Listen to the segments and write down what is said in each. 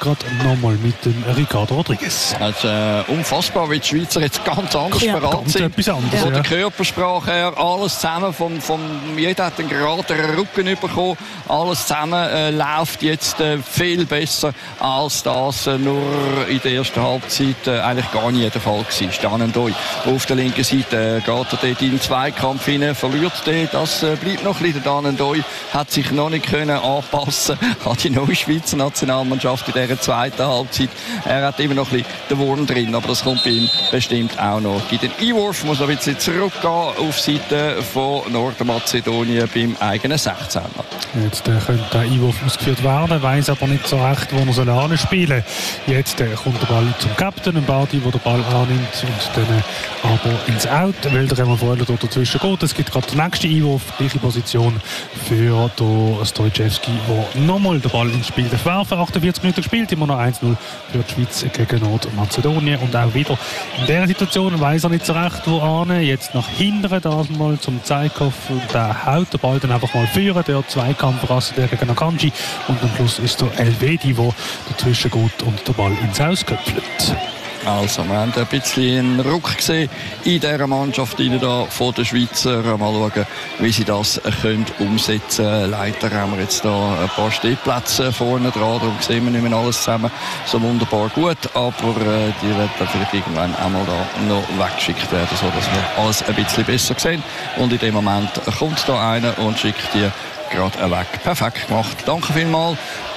gerade nochmal mit dem Ricardo Rodriguez. Also, unfassbar, wie die Schweizer jetzt ganz anders bereit sind. Etwas anderes, von der Körpersprache her, alles zusammen, jeder hat einen geraderen Rücken bekommen, alles zusammen läuft jetzt viel besser, als das nur in der ersten Halbzeit eigentlich gar nie der Fall war. Danendoi auf der linken Seite geht er dort in den Zweikampf hinein, verliert dort, das bleibt noch ein bisschen. Danendoi hat sich noch nicht können anpassen an die neue Schweizer Nationalmannschaft in dieser zweiten Halbzeit. Er hat immer noch ein bisschen den Wurm drin, aber das kommt bei ihm bestimmt auch noch. Bei den Einwurf muss er ein bisschen zurückgehen auf Seite von Nordmazedonien beim eigenen 16er. Jetzt könnte der Einwurf ausgeführt werden, weiss aber nicht so recht, wo er anspielen soll. Jetzt kommt der Ball zum Captain, ein Badi, der den Ball annimmt und dann aber ins Out, weil der Remo Freuler dort dazwischen geht. Es gibt gerade den nächsten Einwurf, gleiche Position für Stojcevski, der nochmal den Ball ins Spiel werfen. 48 Minuten gespielt, immer noch 1-0 für die Schweiz gegen Nordmazedonien. Und auch wieder in dieser Situation weiss er nicht so recht, wo an. Jetzt nach hinten, das mal zum Zeikhoff. Und der haut den Ball dann einfach mal führen. Der Zweikampf rasselt gegen Akanji. Und am Schluss ist der Elvedi, der dazwischen geht und den Ball ins Haus köpfelt. Also, wir haben ein bisschen einen Ruck gesehen in dieser Mannschaft von den Schweizer. Mal schauen, wie sie das umsetzen können. Leider haben wir jetzt da ein paar Stehplätze vorne dran, darum sehen wir nicht mehr alles zusammen so wunderbar gut. Aber die werden dann vielleicht irgendwann einmal da noch weggeschickt werden, sodass wir alles ein bisschen besser sehen. Und in dem Moment kommt da einer und schickt die gerade weg. Perfekt gemacht. Danke vielmals,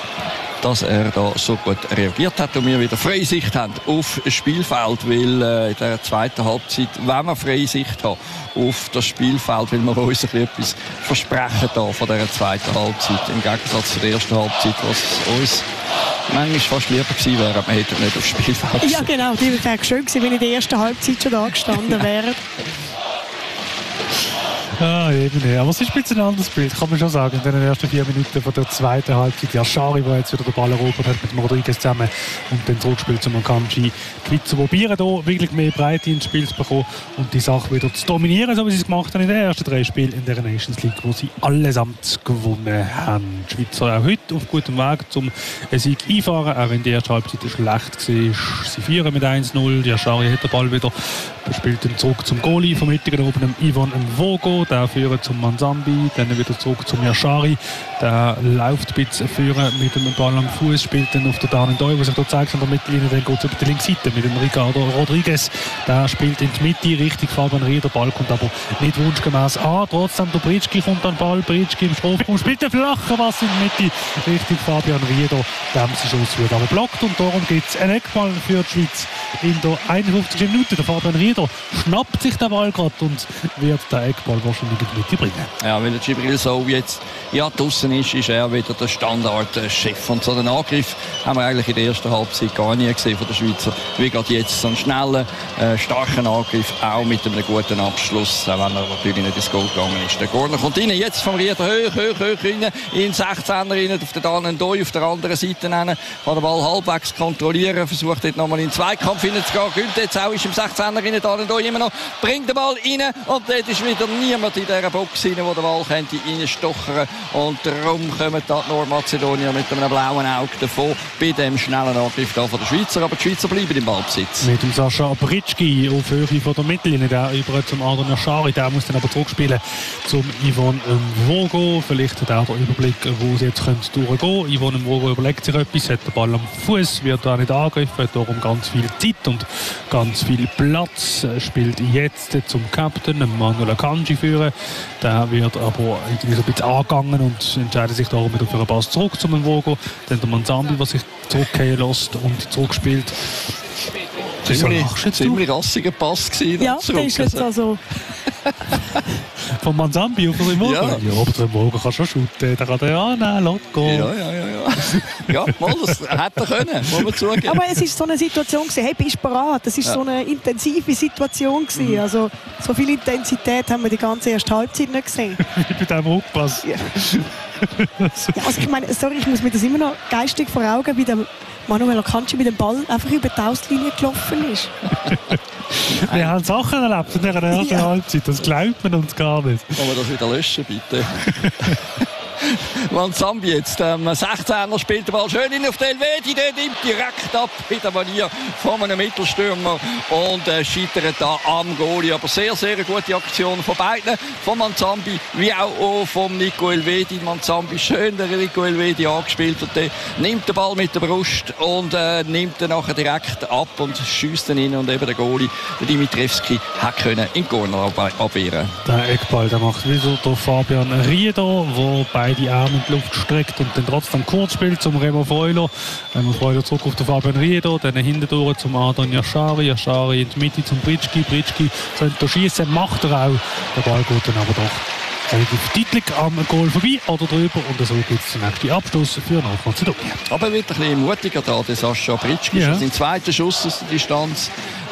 dass er da so gut reagiert hat und wir wieder Freisicht haben auf das Spielfeld, weil in der zweiten Halbzeit, wenn wir Freisicht haben auf das Spielfeld, weil wir uns etwas versprechen da von dieser zweiten Halbzeit, im Gegensatz zur ersten Halbzeit, was uns manchmal fast lieber gewesen wäre, wir hätten nicht aufs Spielfeld gesehen. Ja genau, die wäre schön gewesen, wenn in der ersten Halbzeit schon da gestanden wäre. Ah, eben, ja. Aber es ist ein bisschen ein anderes Bild, kann man schon sagen. In den ersten 4 Minuten von der zweiten Halbzeit. Ja, Schari, der jetzt wieder den Ball erobert hat mit dem Rodriguez zusammen und dann zurückspielt zum Akanji. Die Schweizer probieren hier wirklich mehr Breite ins Spiel zu bekommen und die Sache wieder zu dominieren, so wie sie es gemacht haben in den ersten 3 Spielen in der Nations League, wo sie allesamt gewonnen haben. Die Schweizer auch heute auf gutem Weg zum Sieg einfahren, auch wenn die erste Halbzeit schlecht war. Sie führen mit 1-0. Der Schari hat den Ball wieder, spielt dann zurück zum Goalie vom heutigen oben, Ivan Mvogo. Der führt zum Manzambi, dann wieder zurück zum Yashari. Der läuft ein bisschen führen mit dem Ball am Fuß, spielt dann auf der Danendoi, der sich da zeigt an der Mittellinie, dann geht es über die linke Seite mit dem Ricardo Rodriguez. Der spielt in die Mitte, richtig Fabian Rieder. Der Ball kommt aber nicht wunschgemäß an. Trotzdem, der Britschki kommt an den Ball, Britschki im Strafraum, spielt den flachen Pass in die Mitte, richtig Fabian Rieder. Der Schuss wird aber blockt und darum gibt es einen Eckball für die Schweiz in der 51. Minute. Der Fabian Rieder schnappt sich den Ball gerade und wird den Eckball wahrscheinlich mitbringen. Ja, weil der Gibril so jetzt draussen ist er wieder der Standardchef. Und so den Angriff haben wir eigentlich in der ersten Halbzeit gar nie gesehen von den Schweizer. Wie geht jetzt so einen schnellen, starken Angriff, auch mit einem guten Abschluss, auch wenn er natürlich nicht ins Goal gegangen ist. Der Corner kommt rein, jetzt vom Rieder hoch rein, in den 16er rein, auf der Danendoi, auf der anderen Seite rein, kann den Ball halbwegs kontrollieren, versucht dort nochmal in den Zweikampf hineinzugehen, Günther jetzt auch ist im 16er rein, Danendoi immer noch, bringt den Ball rein und dort ist wieder niemand in dieser Box rein, wo der Ball könnte reinstochern, und darum kommen da die Nordmazedonier mit einem blauen Auge davon bei dem schnellen Angriff da von der Schweizer, aber die Schweizer bleiben im Ballbesitz. Mit dem Sascha Britschki auf Höhe von der Mittellinie, der über zum Adrian Yashari, der muss dann aber zurückspielen zum Ivan Mvogo. Vielleicht hat er den Überblick, wo sie jetzt durchgehen können. Ivan Mvogo überlegt sich etwas, hat den Ball am Fuß, wird da nicht angegriffen, hat darum ganz viel Zeit und ganz viel Platz. Spielt jetzt zum Captain, Manuel Akanji führen. Der wird aber irgendwie so ein bisschen angegangen und entscheidet sich darum wieder für einen Pass zurück zum Mvogo. Dann der Manzambi, der sich zurückgehen lässt und zurückspielt. Ziemlich rassiger Pass gewesen. Ja, der ist jetzt also... Von Manzambi auf den Mvogo? Ja. Ja, aber der Mvogo kann schon shooten. Der kann den annehmen, locker. Ja, mal, das hätte er können, muss man zugeben. Aber es war so eine Situation gewesen, hey, bist du bereit? Das war so eine intensive Situation gewesen. Also, so viel Intensität haben wir die ganze erste Halbzeit nicht gesehen. Bei diesem Rückpass. Ja. Ja, also ich meine, sorry, ich muss mir das immer noch geistig vor Augen, wie der Manuel Akanji mit dem Ball einfach über die Auslinie gelaufen ist. Wir haben Sachen erlebt in der ersten Halbzeit, das glaubt man uns gar nicht. Wollen wir das wieder löschen, bitte? Manzambi jetzt. 16er spielt den Ball schön in auf den Elvedi, der nimmt direkt ab in der Manier von einem Mittelstürmer und scheitert da am Goalie. Aber sehr, sehr gute Aktion von beiden, von Manzambi wie auch von Nico Elvedi. Manzambi schön der Nico Elvedi angespielt und der nimmt den Ball mit der Brust und nimmt ihn nachher direkt ab und schießt ihn hin und eben der Goalie, der Dimitrievski, hat können in Corner abwehren. Der Eckball, der macht wieder der Fabian Riedo, der beide Arme in die Luft streckt und dann trotzdem kurz spielt zum Remo Freuler. Remo Freuler zurück auf den Fabian Riedo, dann hinten durch zum Adrian Yashari. Yashari in die Mitte zum Britschki. Britschki könnte schießen, macht er auch. Der Ball geht dann aber doch relativ deutlich am Goal vorbei oder drüber und so gibt es den nächsten Abschluss für Nordmazedonien. Aber er wird ein bisschen mutiger da, der Sascha Britschki. Ja. Sein zweiter Schuss aus der Distanz.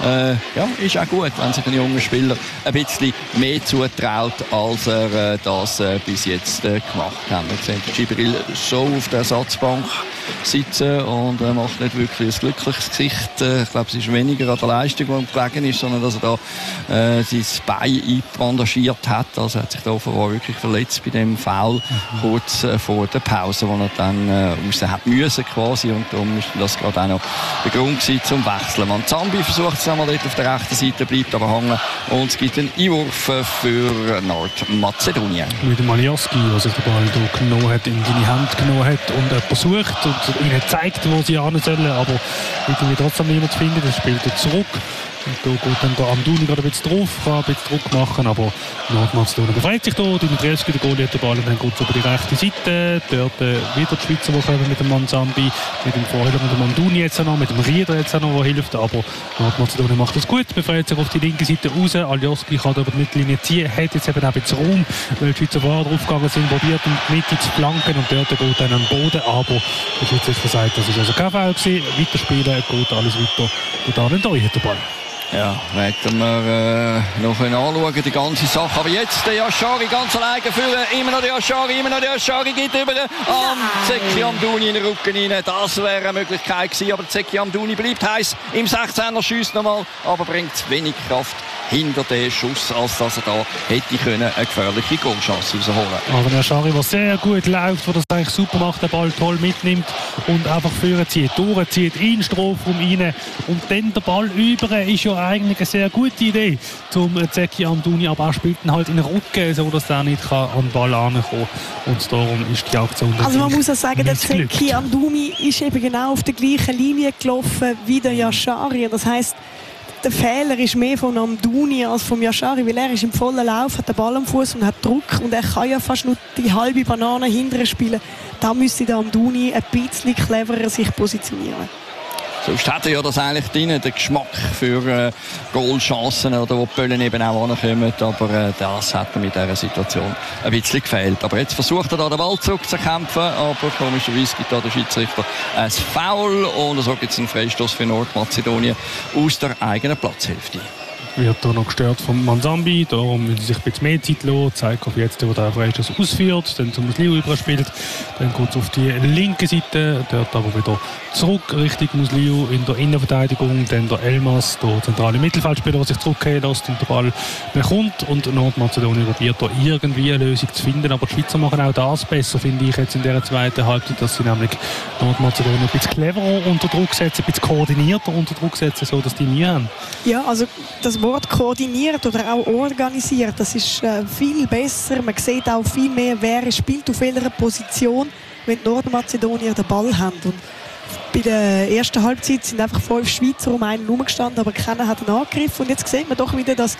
Ja, ist auch gut, wenn sich ein junger Spieler ein bisschen mehr zutraut, als er das bis jetzt gemacht hat. Wir sehen Gibril so auf der Ersatzbank sitzen und macht nicht wirklich ein glückliches Gesicht. Ich glaube, es ist weniger an der Leistung, die ihm gelegen ist, sondern dass er da sein Bein einbandagiert hat. Also hat sich da offenbar wirklich verletzt bei dem Foul kurz vor der Pause, wo er dann raus hat müssen quasi, und darum ist das gerade auch noch der Grund gewesen zum Wechseln. Manzambi versucht es einmal dort auf der rechten Seite, bleibt aber hängen und es gibt einen Einwurf für Nordmazedonien. Mit dem Alioski, der sich den Ball genommen hat, in seine Hand genommen hat und versucht und ihnen zeigt, wo sie hin sollen, aber irgendwie trotzdem niemand zu finden, das spielt er zurück. Und da geht dann der Amdouni gerade ein bisschen drauf, kann ein bisschen Druck machen, aber Nordmazedonien befreit sich da. Dimitrievski, der Goalie, hat den Ball und dann geht es über die rechte Seite. Dort wieder die Schweizer, die kommen mit dem Manzambi, mit dem Vorheiler und dem Amdouni jetzt auch noch, mit dem Rieder jetzt auch noch, der hilft. Aber Nordmazedonien macht das gut, befreit sich auf die linke Seite raus. Alioski kann da über die Mittellinie ziehen, hat jetzt eben auch ein bisschen Raum, weil die Schweizer Fahrer draufgegangen sind, probiert in die Mitte zu flanken und dort geht dann am Boden. Aber der Schweizer hat gesagt, das ist also kein Foul gewesen. Weiterspielen, geht alles weiter. Und dann hat der Ball. Ja, werden wir noch anschauen, die ganze Sache. Aber jetzt der Yashari ganz alleine führen. Immer noch der Yashari geht über an Zeki Amdouni in den Rücken rein. Das wäre eine Möglichkeit gewesen, aber Zeki Amdouni bleibt heiß im 16er, schießt nochmal, aber bringt wenig Kraft hinter den Schuss, als dass er da hätte können eine gefährliche Goalchance rausholen. Aber der Yashari, der sehr gut läuft, der das eigentlich super macht, den Ball toll mitnimmt und einfach führen zieht, durchzieht, in den Strafraum rein und dann der Ball über, ist ja eigentlich eine sehr gute Idee zum Zeki Amdouni, aber er spielt ihn halt in den Rücken, so dass er nicht an den Ball ankommen kann. Und darum ist die Aktion. Also man muss auch sagen, der Zeki Amdouni ist eben genau auf der gleichen Linie gelaufen wie der Yashari. Das heisst, der Fehler ist mehr von Amdouni als von Yashari, weil er ist im vollen Lauf, hat den Ball am Fuß und hat Druck und er kann ja fast nur die halbe Banane hinterher spielen. Da müsste der Amdouni ein bisschen cleverer sich positionieren. Sonst hat er ja das eigentlich drin, den Geschmack für Goalchancen, oder wo die Böllen eben auch ankommen. Aber das hat er mit dieser Situation ein bisschen gefehlt. Aber jetzt versucht er da den Ball zurückzukämpfen, aber komischerweise gibt da der Schiedsrichter ein Foul und so gibt es einen Freistoß für Nordmazedonien aus der eigenen Platzhälfte. Wird hier noch gestört vom Manzambi, darum will sie sich ein bisschen mehr Zeit lassen, zeigt auf jetzt, wo der Freistoß ausführt, dann zum Muslio überspielt, dann geht es auf die linke Seite, dort aber wieder zurück Richtung Muslio in der Innenverteidigung, dann der Elmas, der zentrale Mittelfeldspieler, der sich zurückgehen lässt und den Ball bekommt, und Nordmazedonien probiert da irgendwie eine Lösung zu finden, aber die Schweizer machen auch das besser, finde ich, jetzt in dieser zweiten Halbzeit, dass sie nämlich Nordmazedonien ein bisschen cleverer unter Druck setzen, ein bisschen koordinierter unter Druck setzen, so dass die Mühe haben. Ja, also das Wort koordiniert oder auch organisiert, das ist viel besser. Man sieht auch viel mehr, wer spielt auf welcher Position, wenn die Nordmazedonier den Ball haben. Und bei der ersten Halbzeit sind einfach 5 Schweizer um einen herumgestanden, aber keiner hat einen Angriff. Und jetzt sieht man doch wieder das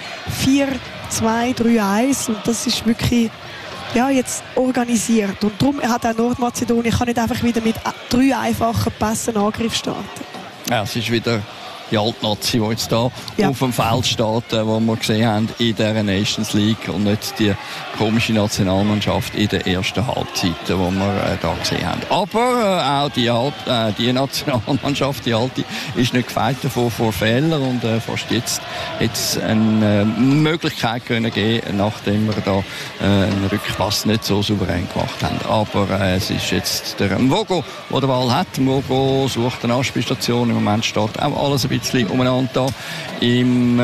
4-2-3-1 und das ist wirklich jetzt organisiert. Und darum hat auch Nordmazedonien kann nicht einfach wieder mit 3 einfachen Pässen einen Angriff starten. Ja, es ist wieder die Altnazi, die jetzt da auf dem Feld steht, wo wir gesehen haben in der Nations League und nicht die komische Nationalmannschaft in der ersten Halbzeit, die wir da gesehen haben. Aber auch die Nationalmannschaft, die alte, ist nicht gefeit davon vor Fehlern und fast jetzt hätte es eine Möglichkeit können geben, nachdem wir da einen Rückpass nicht so souverän gemacht haben. Aber es ist jetzt der Mvogo, der den Ball hat. Mvogo sucht eine Anspielstation. Im Moment steht auch alles ein bisschen umeinander da im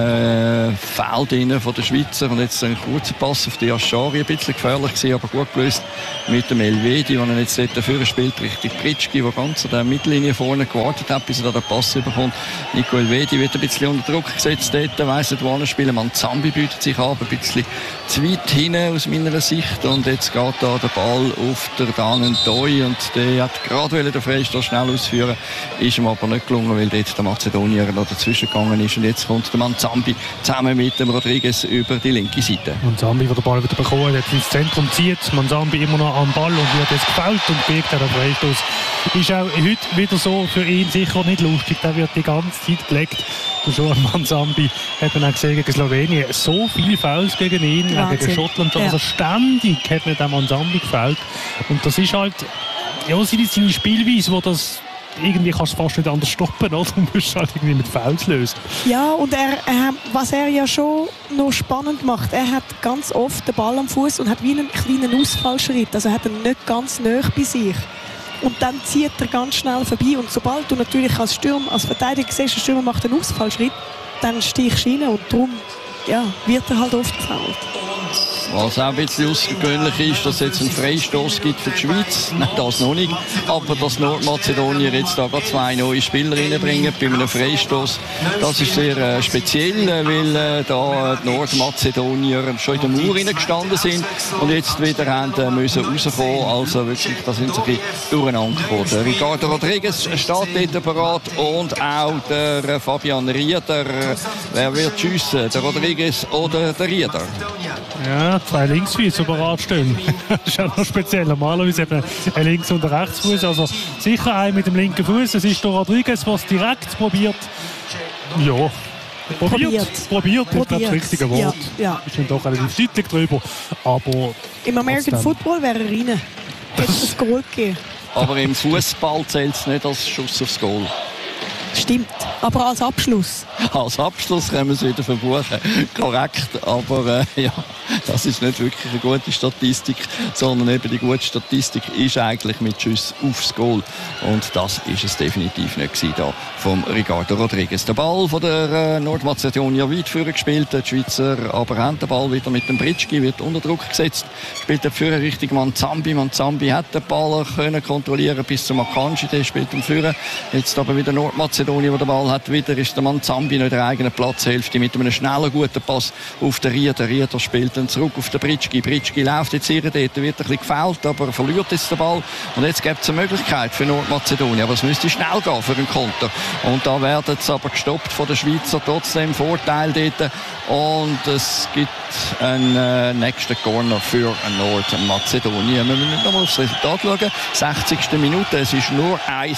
Feld von der Schweizer. Und jetzt ein kurzer Pass auf die Aschari, ein bisschen gefährlich gewesen, aber gut gelöst mit dem Elvedi, der jetzt dort dafür spielt, Richtung Pritschki, der ganz an der Mittellinie vorne gewartet hat, bis er da den Pass bekommt. Nico Elvedi wird ein bisschen unter Druck gesetzt dort, weiss nicht, wo er spielen. Manzambi bietet sich an, ein bisschen zu weit hinten aus meiner Sicht. Und jetzt geht da der Ball auf der Danen Doi und der hat gerade den Freistoß schnell ausführen, ist ihm aber nicht gelungen, weil dort der Mazedonier noch dazwischen gegangen ist. Und jetzt kommt der Manzambi zusammen mit dem Rodriguez über die linke Seite. Manzambi, der den Ball wieder bekommen hat, ins Zentrum zieht. Manzambi immer noch am Ball und wird jetzt gefoult und biegt den Freistoß. Ist auch heute wieder so für ihn sicher nicht lustig. Der wird die ganze Zeit gelegt. Der Joan Manzambi hat man auch gesehen gegen Slowenien. So viele Fouls gegen ihn, auch gegen Schottland. Also ständig hat man den Manzambi gefällt. Und das ist halt seine Spielweise, wo das irgendwie kannst du fast nicht anders stoppen, oder? Du musst halt irgendwie mit Fouls lösen. Ja, und was er ja schon noch spannend macht, er hat ganz oft den Ball am Fuß und hat wie einen kleinen Ausfallschritt. Also hat er nicht ganz nahe bei sich. Und dann zieht er ganz schnell vorbei. Und sobald du natürlich als Verteidiger siehst, der Stürmer macht einen Ausfallschritt, dann stichst du rein und darum wird er halt oft gefoult. Was auch ein bisschen außergewöhnlich ist, dass es jetzt einen Freistoß gibt für die Schweiz. Nein, das noch nicht. Aber dass Nordmazedonier jetzt da gerade 2 neue Spieler reinbringen bei einem Freistoß, das ist sehr speziell, weil da die Nordmazedonier schon in der Mauer reingestanden sind und jetzt wieder haben müssen rauskommen. Also wirklich, da sind sie ein bisschen durcheinander gekommen. Der Ricardo Rodriguez steht dort bereit und auch der Fabian Rieder. Wer wird schiessen? Der Rodriguez oder der Rieder? Ja, 2 Linksfüße, die bereit stehen. Das ist auch noch speziell. Normalerweise eben ein Links- und ein Rechtsfuß. Also sicher ein mit dem linken Fuß. Es ist der Rodriguez, der es direkt probiert. Ja, probiert. Ich glaube, das richtige Wort. Ja. Ich bin doch relativ deutlich drüber. Aber im American Football wäre er rein. Hätte es ein Goal gegeben. Aber im Fußball zählt es nicht als Schuss aufs Goal. Stimmt, aber als Abschluss. Als Abschluss können wir es wieder verbuchen. Korrekt, aber das ist nicht wirklich eine gute Statistik, sondern eben die gute Statistik ist eigentlich mit Schuss aufs Goal. Und das ist es definitiv nicht gewesen, da vom Ricardo Rodriguez. Der Ball von der Nordmazedonier weit vorne gespielt, die Schweizer aber haben den Ball wieder mit dem Pritschki, wird unter Druck gesetzt, spielt der Führer Richtung Manzambi. Manzambi hat den Ball können kontrollieren bis zum Akanji, der spielt den Führer. Jetzt aber wieder Nordmazedonier, der den Ball hat. Wieder ist der Manzambi noch in der eigenen Platzhälfte mit einem schnellen, guten Pass auf den Rieder. Rieder spielt dann zurück auf den Pritschki. Pritschki läuft jetzt hier dort, wird ein bisschen gefoult, aber verliert jetzt den Ball. Und jetzt gibt es eine Möglichkeit für Nordmazedonien, aber es müsste schnell gehen für den Konter. Und da werden es aber gestoppt von den Schweizer, trotzdem Vorteil dort. Und es gibt einen nächsten Corner für Nordmazedonien. Wir müssen nicht nochmal aufs Resultat schauen. 60. Minute, es ist nur 1:0.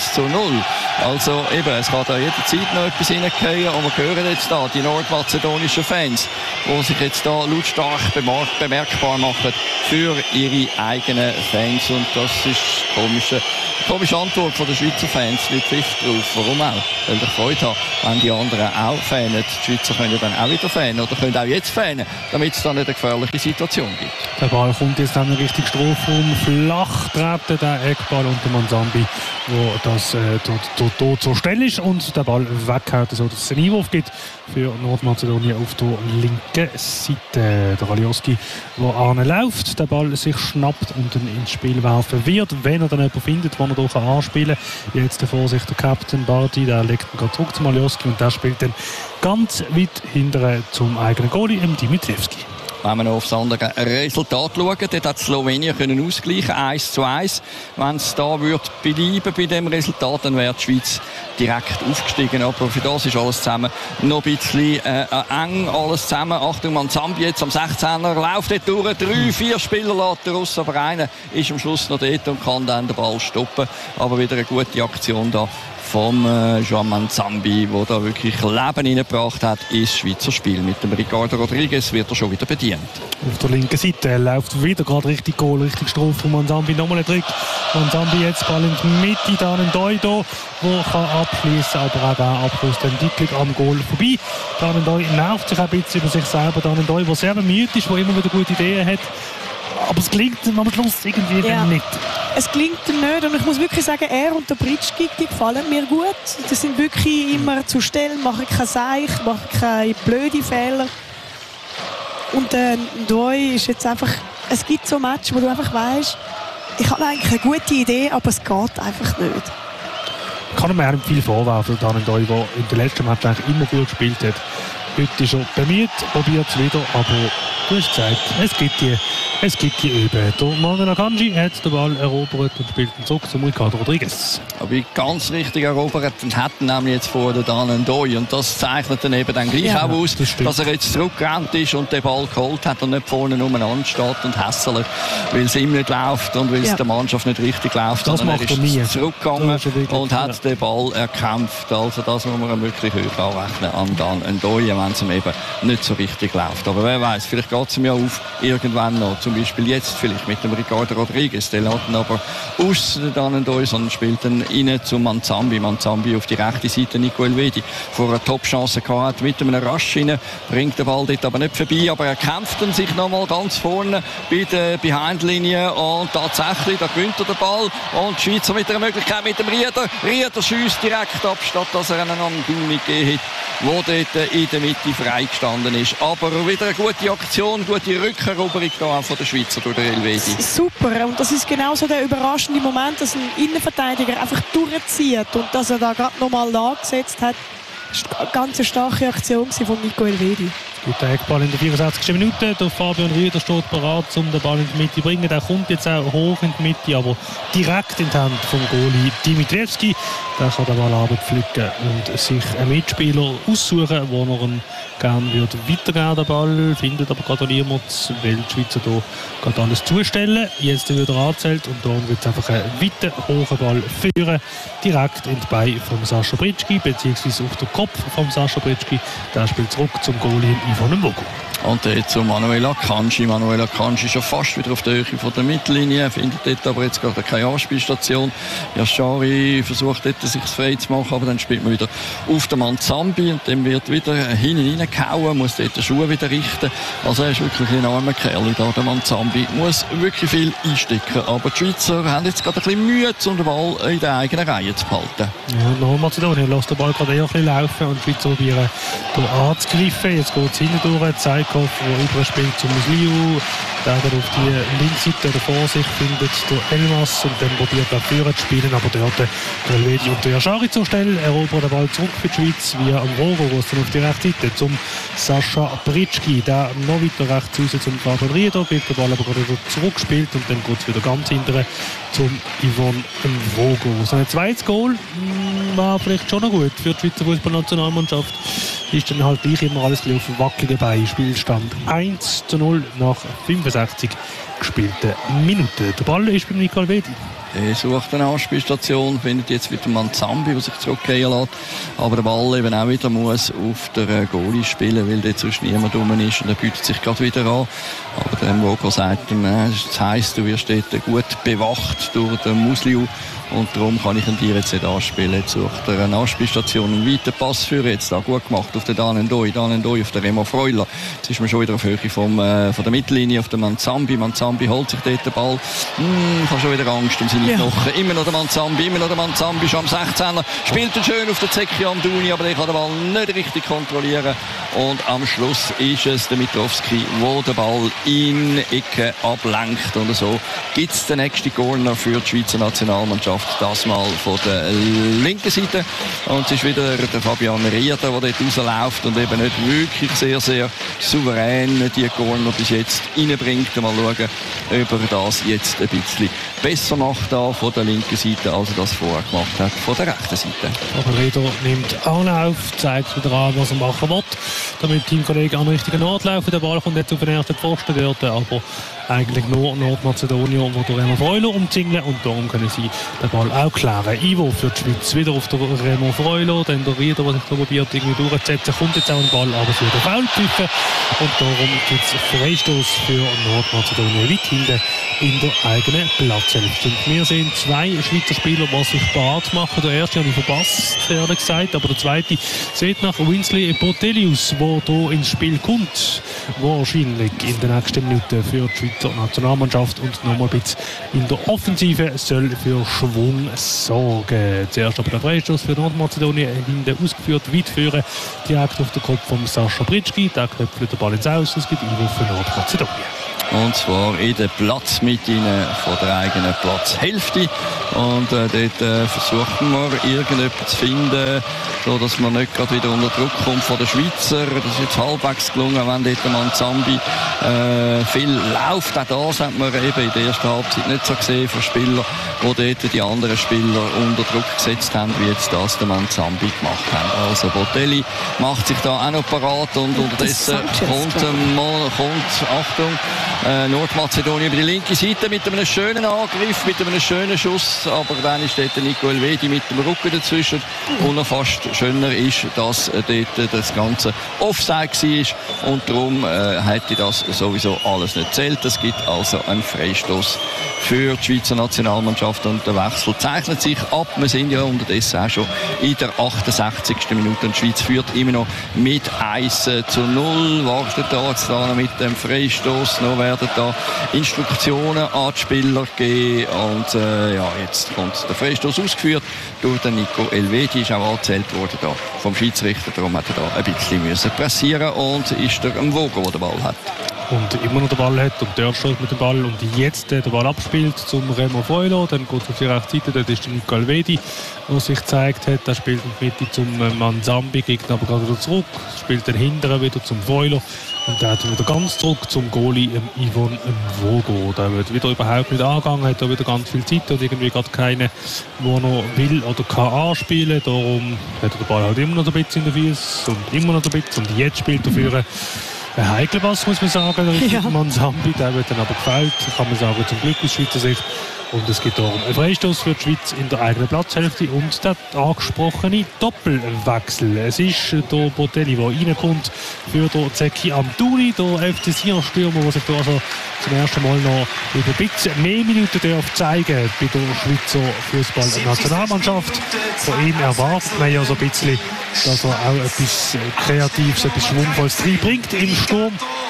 Also eben, es kann da jederzeit noch etwas reingehen. Und wir hören jetzt da die nordmazedonischen Fans, die sich jetzt da lautstark bemerkbar machen für ihre eigenen Fans. Und das ist eine komische Antwort von den Schweizer Fans. Nicht Pfiff drauf. Warum auch? Weil ich Freude habe, wenn die anderen auch fanen. Die Schweizer können dann auch wieder fanen oder können auch jetzt fanen, damit es dann nicht eine gefährliche Situation gibt. Der Ball kommt jetzt dann richtig Strafraum. Flach treibt der Eckball und der Manzambi, wo das dort zur Stelle ist und der Ball weghaut, so dass es einen Einwurf gibt für Nordmazedonien auf der linken Seite. Der Alioski, der anläuft, der Ball sich schnappt und dann ins Spiel werfen wird, wenn er dann jemanden findet, den er hier anspielen kann. Jetzt der Vorsicht, der Captain Bardi, der legt ihn gerade zurück zum Alioski und der spielt dann ganz weit hinterher zum eigenen Goalie, Dimitrievski. Wenn wir noch aufs andere Resultat schauen, dort hat Slowenien können ausgleichen, 1:1. Wenn es da bleiben bei dem Resultat, dann wäre die Schweiz direkt aufgestiegen. Aber für das ist alles zusammen noch ein bisschen eng. Alles zusammen. Achtung, Manzambi jetzt am 16er, läuft dort durch. 3-4 Spieler lässt er raus, aber einer ist am Schluss noch dort und kann dann den Ball stoppen. Aber wieder eine gute Aktion da vom Joan Manzambi, der da wirklich Leben reingebracht hat ins Schweizer Spiel. Mit dem Ricardo Rodriguez wird er schon wieder bedient. Auf der linken Seite läuft wieder gerade richtig Goal, richtig Strophe. Manzambi nochmal ein Trick. Manzambi jetzt Ball in die Mitte, dann ein Doido, der kann abschließen, aber auch der Abschluss dann deutlich am Goal vorbei. Dann ein Doido nervt sich ein bisschen über sich selber. Dann ein Doido, der sehr bemüht ist, der immer wieder gute Ideen hat. Aber es gelingt am Schluss irgendwie nicht. es gelingt ihm nicht. Und ich muss wirklich sagen, er und der Britschki, die gefallen mir gut. Die sind wirklich immer zur Stelle, machen keine Seich, machen keine blöden Fehler. Und Ndoi ist jetzt einfach, es gibt so Matches, wo du einfach weißt, ich habe eigentlich eine gute Idee, aber es geht einfach nicht. Ich kann ihm viel vorwerfen, der Ndoi, der in den letzten Match eigentlich immer gut gespielt hat. Heute ist er bemüht, probiert es wieder, aber du hast gesagt, es gibt die Übe. Der Manuel Akanji hat den Ball erobert und spielt ihn zurück zu Ricardo Rodriguez. Aber ganz richtig erobert hat nämlich jetzt vor der Dan Ndoi. Und das zeichnet dann eben dann gleich auch aus, dass er jetzt zurückgerannt ist und den Ball geholt hat und nicht vorne umeinander steht und hässelt, weil es ihm nicht läuft und weil es der Mannschaft nicht richtig läuft. Das macht er nie. Zurückgegangen und hat den Ball erkämpft. Also das muss man wirklich hoch anrechnen an Dan Ndoi, wenn es ihm eben nicht so richtig läuft. Aber wer weiß, vielleicht geht es ihm ja auf irgendwann noch. Zum Beispiel jetzt vielleicht mit dem Ricardo Rodriguez. Der lässt ihn aber aus Dan Ndoi, sondern spielt dann rein zu Manzambi. Manzambi auf die rechte Seite, Nico Elvedi vor einer Top-Chance gehabt mit einem Rush rein, bringt den Ball dort aber nicht vorbei, aber er kämpft dann sich nochmal ganz vorne bei der Behind-Linie und tatsächlich, da gewinnt er den Ball und die Schweizer mit einer Möglichkeit mit dem Rieder. Rieder schießt direkt ab, statt dass er einen Amdouni gegeben hat, der dort in der Mitte freigestanden ist. Aber wieder eine gute Aktion, gute Rückeroberung da von der Schweizer durch den Elvedi. Super, und das ist genau so der überraschende Moment, dass ein Innenverteidiger einfach durchzieht und dass er da gerade nochmal angesetzt hat. Das war eine ganz starke Aktion von Nico Elvedi. Der Eckball in der 64. Minute. Der Fabian Rieder steht bereit, um den Ball in die Mitte zu bringen. Der kommt jetzt auch hoch in die Mitte, aber direkt in die Hand vom Goalie Dimitrievski. Der kann den Ball abpflücken und sich einen Mitspieler aussuchen, wo er ihn gerne weitergeben, den Ball. Findet aber gerade niemand, weil die Schweizer hier gerade alles zustellen. Jetzt wird er angezählt und dann wird es einfach einen weiten, hohen Ball führen. Direkt in die Beine von Sascha Britschki, beziehungsweise auf den Kopf von Sascha Britschki. Der spielt zurück zum Goalie von dem Vogo. Und jetzt zu Manuel Akanji. Manuel Akanji ist schon fast wieder auf der Höhe von der Mittellinie, findet dort aber jetzt gerade keine Anspielstation. Yashari versucht dort sich frei zu machen, aber dann spielt man wieder auf den Manzambi und dann wird wieder hinten reingehauen, muss dort den Schuh wieder richten. Also er ist wirklich ein armer Kerl da, der Manzambi. Muss wirklich viel einstecken, aber die Schweizer haben jetzt gerade ein bisschen Mühe, um den Ball in der eigenen Reihe zu behalten. Ja, Nordmazedonien lässt den Ball gerade eher ein bisschen laufen und die Schweizer probieren hier anzugreifen. Jetzt geht es hinten durch, Zeikov, der überspielt zum Musliu, der auf die Linksseite der Vorsicht findet der Elmas und dann probiert er führen zu spielen, aber dort der Elvedi und der Yashari zur Stelle, erobert den Ball zurück für die Schweiz via Amrogo, wo es dann auf die rechte Seite zum Sascha Britschki, der noch weiter rechts raus zum Fabian Rieder, wird der Ball aber gerade wieder zurückgespielt und dann geht es wieder ganz hinterher zum Yvonne Mvogo. So ein zweites Goal war vielleicht schon noch gut für die Schweizer Fußballnationalmannschaft. Ist dann halt gleich immer alles auf wackeligen Beinen. Spielstand 1:0 nach 65 gespielten Minuten. Der Ball ist beim Nico Elvedi. Er sucht eine Anspielstation, findet jetzt wieder Manzambi, der sich zurückgehen lässt. Aber der Ball eben auch wieder muss auf der Goalie spielen, weil dort sonst niemand rum ist. Und er bietet sich gerade wieder an. Aber der Mvogo sagt ihm, das heisst, du wirst dort gut bewacht durch den Musliu. Und darum kann ich ihn dir jetzt nicht anspielen. Jetzt sucht er eine Anspielstation, einen weiten Pass führen. Jetzt da gut gemacht auf den Dan Ndoi auf den Remo Freuler. Jetzt ist man schon wieder auf Höhe von der Mittellinie auf den Manzambi. Manzambi holt sich dort den Ball. Ich habe schon wieder Angst um seine Knochen. Immer noch der Manzambi, schon am 16er. Spielt ihn schön auf den Zeki Amdouni, aber der kann den Ball nicht richtig kontrollieren. Und am Schluss ist es der Mitrovski, der den Ball in die Ecke ablenkt. Und so gibt es den nächsten Corner für die Schweizer Nationalmannschaft. Das mal von der linken Seite. Und es ist wieder der Fabian Rieder, der dort rausläuft und eben nicht wirklich sehr, sehr souverän die Corner bis jetzt reinbringt. Mal schauen, ob er das jetzt ein bisschen besser macht da von der linken Seite, als er das vorher gemacht hat von der rechten Seite. Aber Rieder nimmt Anlauf, zeigt wieder an, was er machen will, damit die Teamkollegen an den richtigen Ort laufen. Der Ball kommt jetzt auf den ersten Pfosten dort, aber eigentlich nur Nordmazedonien, wo der Remo Freuler umzingeln und darum können sie den Ball auch klären. Ivo für die Schweiz wieder auf der Remo Freuler, dann der Rieder, der sich da probiert irgendwie durchzusetzen, kommt jetzt auch ein Ball, aber es wird Foul gepfiffen und darum gibt es Freistoß für Nordmazedonien weit hinten in der eigenen Platzhälfte. Wir sehen zwei Schweizer Spieler, die sich parat machen. Der erste habe ich verpasst, ehrlich gesagt, aber der zweite sieht nach Winsley Botelius, der hier ins Spiel kommt, wahrscheinlich in den nächsten Minuten für die Schweiz Schweizer Nationalmannschaft und nochmal ein bisschen in der Offensive soll für Schwung sorgen. Zuerst aber der Freistoß für Nordmazedonien, hinten ausgeführt, weit führen, direkt auf den Kopf von Sascha Britschgi. Der knöpft den Ball ins Aus, es gibt Einwurf für Nordmazedonien. Und zwar in der Platzmitte von der eigenen Platzhälfte. Und dort versuchen wir irgendetwas zu finden, so dass man nicht gerade wieder unter Druck kommt von den Schweizer. Das ist jetzt halbwegs gelungen, wenn dort Manzambi viel läuft. Auch das hat man eben in der ersten Halbzeit nicht so gesehen von Spielern, die dort die anderen Spieler unter Druck gesetzt haben, wie jetzt das der Manzambi gemacht haben. Also Botelli macht sich da auch noch parat und unterdessen kommt Achtung, Nordmazedonien über die linke Seite mit einem schönen Angriff, mit einem schönen Schuss, aber dann ist dort Nico Elvedi mit dem Rücken dazwischen. Und noch fast schöner ist, dass dort das Ganze Offside war und darum hätte das sowieso alles nicht zählt. Es gibt also einen Freistoß für die Schweizer Nationalmannschaft und der Wechsel zeichnet sich ab. Wir sind ja unterdessen auch schon in der 68. Minute und die Schweiz führt immer noch mit 1:0. Wartet da jetzt da mit dem Freistoß noch, werden da Instruktionen an die Spieler geben und jetzt kommt der Freistoß ausgeführt durch den Nico Elvedi, ist auch angezählt worden da vom Schiedsrichter, darum hat er da ein bisschen pressieren und ist der Mvogo, der den Ball hat. Und immer noch den Ball hat und der steht mit dem Ball und jetzt den Ball abspielt zum Remo Freuler, dann geht es auf die rechte Seite, dort ist der Nico Elvedi, der sich gezeigt hat, der spielt in die Mitte zum Manzambi, geht aber gerade wieder zurück, spielt den Hinteren wieder zum Freuler und der hat wieder ganz zurück zum Goalie Yvon Mvogo. Der wird wieder überhaupt nicht angegangen, hat da wieder ganz viel Zeit und irgendwie gerade keine, der noch will oder kann anspielen, darum hat er den Ball halt immer noch ein bisschen in den Füßen und immer noch ein bisschen und jetzt spielt er für ein heikler Pass, muss man sagen, Richtung Manzambi, der wird dann aber gefällt, kann man sagen, zum Glück aus Schweizer Sicht. Und es gibt darum einen Freistoß für die Schweiz in der eigenen Platzhälfte und der angesprochene Doppelwechsel. Es ist der Botelli, der reinkommt für den Zeki Amdouni, der FC Sion-Stürmer, der sich da also zum ersten Mal noch über ein bisschen mehr Minuten zeigen bei der Schweizer Fußball-Nationalmannschaft. Von ihm erwartet man ja so ein bisschen, dass er auch etwas Kreatives, etwas Schwungvolles reinbringt im Sturm.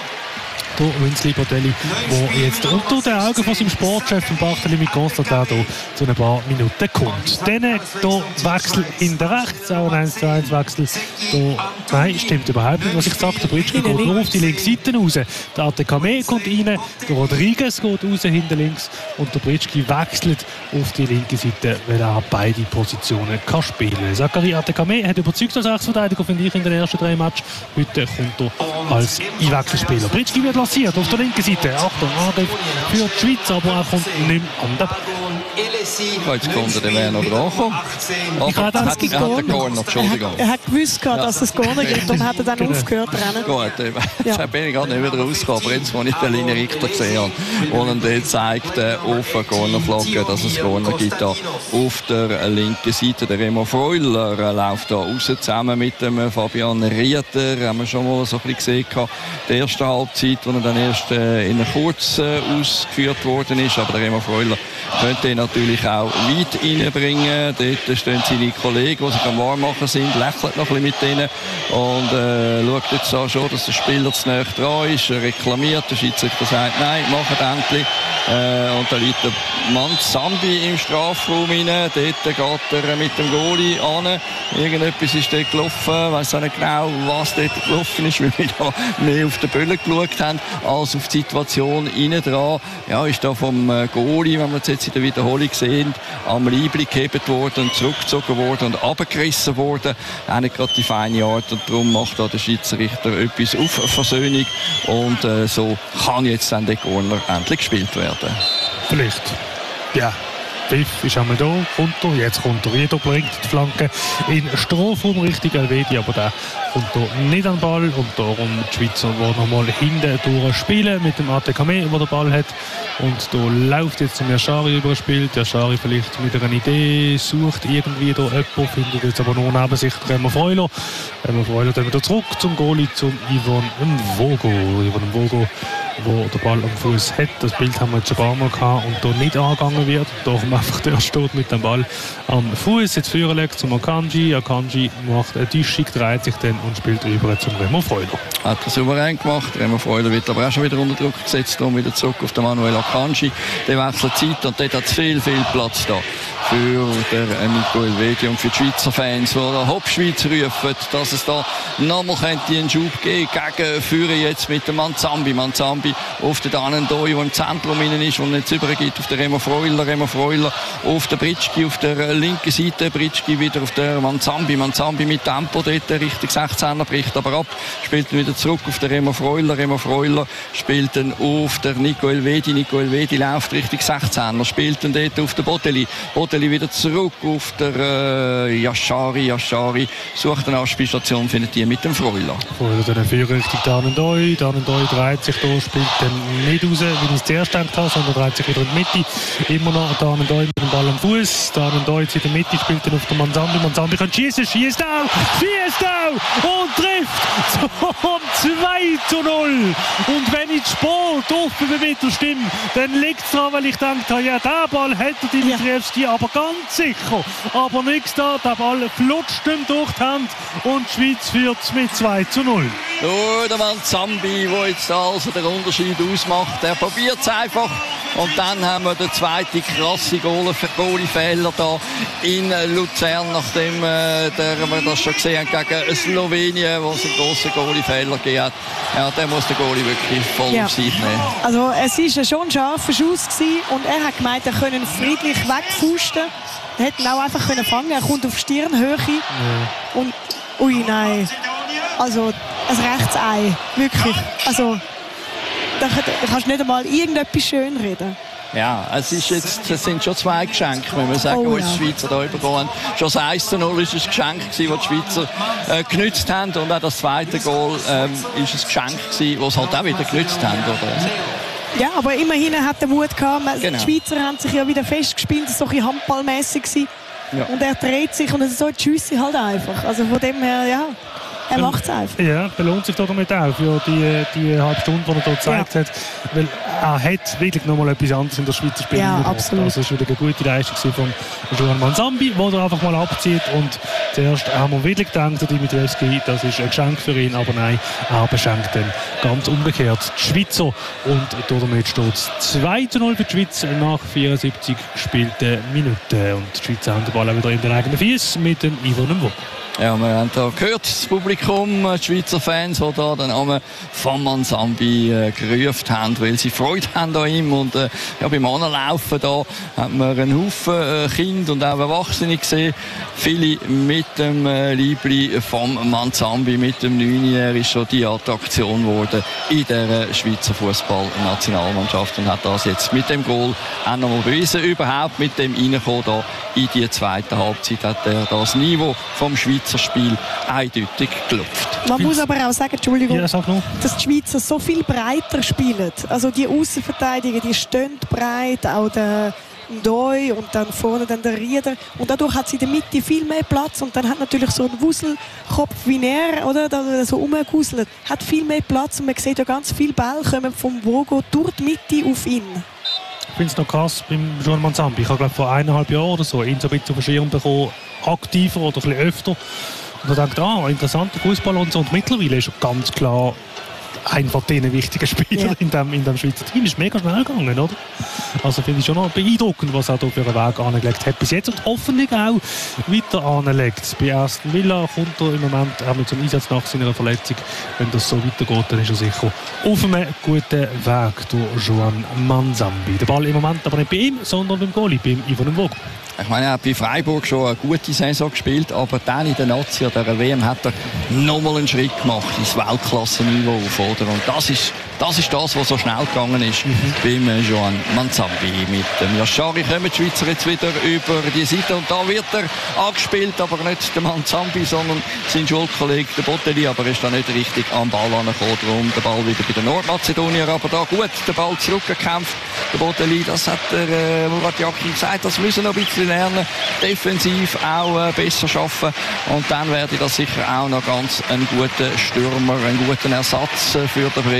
Der Winsley Botelli, der jetzt unter den Augen von seinem Sportchef Barthelemy Constantin zu ein paar Minuten kommt. Dann der Wechsel in der Rechts, auch ein 1:1-Wechsel. Nein, stimmt überhaupt nicht, was ich sage. Der Britschki geht nur auf die linke Seite raus. Der Atekame kommt rein, der Rodriguez geht raus hinten links und der Britschki wechselt auf die linke Seite, weil er beide Positionen kann spielen kann. Zachary Atekame hat überzeugt als Rechtsverteidiger, finde ich, in den ersten 3 Matches. Heute kommt er als Einwechselspieler. Britschki wird auf der linken Seite. Achtung, Angriff für die Schweiz, aber er kommt nicht mehr an den Ball. Jetzt kommt der Werner dran. Ich habe das Entschuldigung. Er hat gewusst, dass es Corner gibt und hat dann aufgehört zu rennen. Gut, jetzt bin ich gerade nicht wieder rausgekommen, aber jetzt, als ich den Linienrichter gesehen habe, und er zeigt auf der Cornerflagge, dass es Corner gibt da auf der linken Seite. Der Remo Freuler läuft da raus zusammen mit dem Fabian Rieter. Haben wir schon mal so ein bisschen gesehen, die erste Halbzeit, wo er dann erst in kurz ausgeführt worden ist. Aber der Remo Freuler könnte ihn natürlich auch weit reinbringen. Dort stehen seine Kollegen, die sich am Warmmachen sind, lächelt noch ein bisschen mit denen und schaut jetzt da schon, dass der Spieler zu nahe dran ist. Er reklamiert, der Schiedsrichter sagt, nein, macht endlich. Und da liegt der Manzambi im Strafraum rein. Dort geht er mit dem Goalie an. Irgendetwas ist dort gelaufen. Ich weiss auch nicht genau, was dort gelaufen ist, weil wir da mehr auf den Böllen geschaut haben, als auf die Situation innen dran. Ja, ist da vom Goalie, wenn wir jetzt in der Wiederholung sehen, am Leibli gehebt worden und zurückgezogen worden und abgerissen worden. Auch nicht gerade die feine Art und darum macht da der Schiedsrichter etwas auf Versöhnung und so kann jetzt dann der Corner endlich gespielt werden. Vielleicht. Ja. Pfiff ist einmal da, kommt er, jetzt kommt er wieder, bringt die Flanke in Strafraum Richtung Elvedi, aber der kommt er nicht an den Ball und darum die Schweizer, die nochmal hinten durchspielen mit dem Atekame, der den Ball hat und da läuft jetzt zum Yashari überspielt, Yashari vielleicht mit einer Idee, sucht irgendwie da jemanden, findet jetzt aber nur neben sich Remo Freuler. Remo Freuler dann wieder zurück zum Goalie, zum Yvon Mvogo. Yvon Mvogo wo der Ball am Fuß hat. Das Bild haben wir jetzt ein paar Mal gehabt und da nicht angegangen wird. Darum einfach der steht mit dem Ball am Fuß. Jetzt führen legt zum Akanji. Akanji macht eine Tischung, dreht sich dann und spielt über zum Remo Freuler. Hat er souverän gemacht. Remo Freuler wird aber auch schon wieder unter Druck gesetzt. Darum wieder zurück auf den Manuel Akanji. Der wechselt Zeit und dort hat es viel Platz da für den Nico Elvedi und für die Schweizer Fans, die der Hauptschweiz rufen, dass es da nochmal einen Schub geben gegen Führer jetzt mit dem Manzambi. Manzambi auf den Danendoi, der im Zentrum innen ist und nicht übergeht auf den Remo Freuler. Remo Freuler auf der Britschki auf der linken Seite. Britschki wieder auf der Manzambi. Manzambi mit Tempo dort Richtung 16er, bricht aber ab. Spielt dann wieder zurück auf den Remo Freuler. Remo Freuler spielt dann auf der Nico Elvedi. Nico Elvedi läuft Richtung 16er. Spielt dann dort auf den Botteli. Botteli wieder zurück auf der Yashari. Yashari sucht eine Anspielstation, findet die mit dem Freuler. Freuler dann Führer Richtung Danendoi. Danendoi dreht sich da, spielt dann nicht raus, wie ich es zuerst gedacht habe, sondern dreht sich wieder in die Mitte. Immer noch Danendoi mit dem Ball am Fuß. Danendoi in der Mitte, spielt dann auf den Manzambi. Manzambi kann schießen, schießt auch und trifft zum 2:0. Und wenn ich Sport offen bei mir stimme, dann liegt es daran, weil ich denke, ja, der Ball hätte Dimitrievski, aber ganz sicher. Aber nichts da, der Ball flutscht ihm durch die Hand und die Schweiz führt mit 2:0. Oh, der Manzambi, der jetzt also den Unterschied ausmacht, der probiert es einfach. Und dann haben wir den zweiten krassen Goalie-Fehler da in Luzern, nachdem wir das schon gesehen haben gegen Slowenien, wo es einen grossen Goalie-Fehler gegeben hat. Ja, der muss der Goalie wirklich voll auf sich nehmen. Also es war schon ein scharfer Schuss gewesen und er hat gemeint, er könne friedlich wegfusten. Er hätte ihn auch einfach fangen. Er kommt auf Stirnhöhe und ui nein, also ein Rechtsei, wirklich. Also da kannst du nicht einmal irgendetwas schönreden. Ja, es sind schon zwei Geschenke, wenn wir sagen, die die Schweizer da übergehen. Schon das 1:0 war ein Geschenk, das die Schweizer genützt haben. Und auch das zweite Goal ist ein Geschenk, das sie halt auch wieder genützt haben. Oder? Ja, aber immerhin hat er Mut gehabt. Genau. Die Schweizer haben sich ja wieder festgespielt, das war so ein handballmässig. Ja. Und er dreht sich und so die Schüsse halt einfach. Also von dem her, ja. Er macht es einfach. Ja, belohnt sich damit auch für die halbe Stunde, die er dort gezeigt hat. Weil er hat wirklich noch mal etwas anderes in der Schweizer Spiel. Ja, absolut. Also es war wieder eine gute Leistung von Johan Manzambi, der er einfach mal abzieht. Und zuerst haben wir wirklich gedacht, Dimitrievski, das ist ein Geschenk für ihn. Aber nein, er beschenkt dann ganz umgekehrt die Schweizer. Und damit steht es 2:0 für die Schweiz nach 74 gespielten Minuten. Und die Schweizer haben den Ball auch wieder in den eigenen Füßen mit dem Ivan Mvo. Ja, wir haben da gehört, das Publikum, die Schweizer Fans, die da den Namen von Manzambi gerufen haben, weil sie Freude haben an ihm. Und ja, beim Anlaufen da haben wir einen Haufen Kinder und auch Erwachsene gesehen. Viele mit dem Liebling von Manzambi, mit dem 9-Jährigen, ist schon die Attraktion geworden in der Schweizer Fußballnationalmannschaft und hat das jetzt mit dem Goal auch noch mal bewiesen. Überhaupt mit dem Reinkommen da in die zweite Halbzeit hat er das Niveau vom Schweizer Spiel eindeutig gelupft. Man muss aber auch sagen, Entschuldigung, ja, dass die Schweizer so viel breiter spielen. Also die Außenverteidiger, die stehen breit, auch der Ndoi und dann vorne dann der Rieder. Und dadurch hat sie in der Mitte viel mehr Platz. Und dann hat natürlich so ein Wuselkopf wie er, oder, der so rumgewuselt, hat viel mehr Platz. Und man sieht ja ganz viele Bälle kommen vom Vogo durch die Mitte auf ihn. Ich finde es noch krass beim Johan Manzambi. Ich habe glaube vor 1,5 Jahren oder so ihn so ein bisschen auf den Schirm bekommen, aktiver oder ein bisschen öfter. Und dann denkt interessanter Fußball und so. Und mittlerweile ist er ganz klar ein von diesen wichtigen Spielern in dem Schweizer Team. Ist mega schnell gegangen, oder? Also finde ich schon noch beeindruckend, was er da für einen Weg angelegt hat bis jetzt und hoffentlich auch weiter anlegt. Bei Aston Villa kommt er im Moment auch mit so einem Einsatz nach seiner Verletzung. Wenn das so weitergeht, dann ist er sicher auf einem guten Weg durch Johan Manzambi. Der Ball im Moment aber nicht bei ihm, sondern beim Goalie, beim Ivan Mvo. Ich meine, er hat bei Freiburg schon eine gute Saison gespielt, aber dann in der Nazi oder der WM hat er nochmal einen Schritt gemacht ins Weltklasse-Niveau auf, oder? Und das ist das, was so schnell gegangen ist beim Johan Manzambi. Mit dem Yashari kommen die Schweizer jetzt wieder über die Seite und da wird er angespielt, aber nicht der Manzambi, sondern sein Schulkollege, der Botteli, aber er ist da nicht richtig am Ball angekommen, darum der Ball wieder bei den Nordmazedonier, aber da gut den Ball zurückgekämpft. Der Botteli, das hat der Murat Yakin gesagt, das müssen noch ein bisschen lernen, defensiv auch besser schaffen und dann werde das sicher auch noch ganz einen guten Stürmer, einen guten Ersatz für den Breel Embo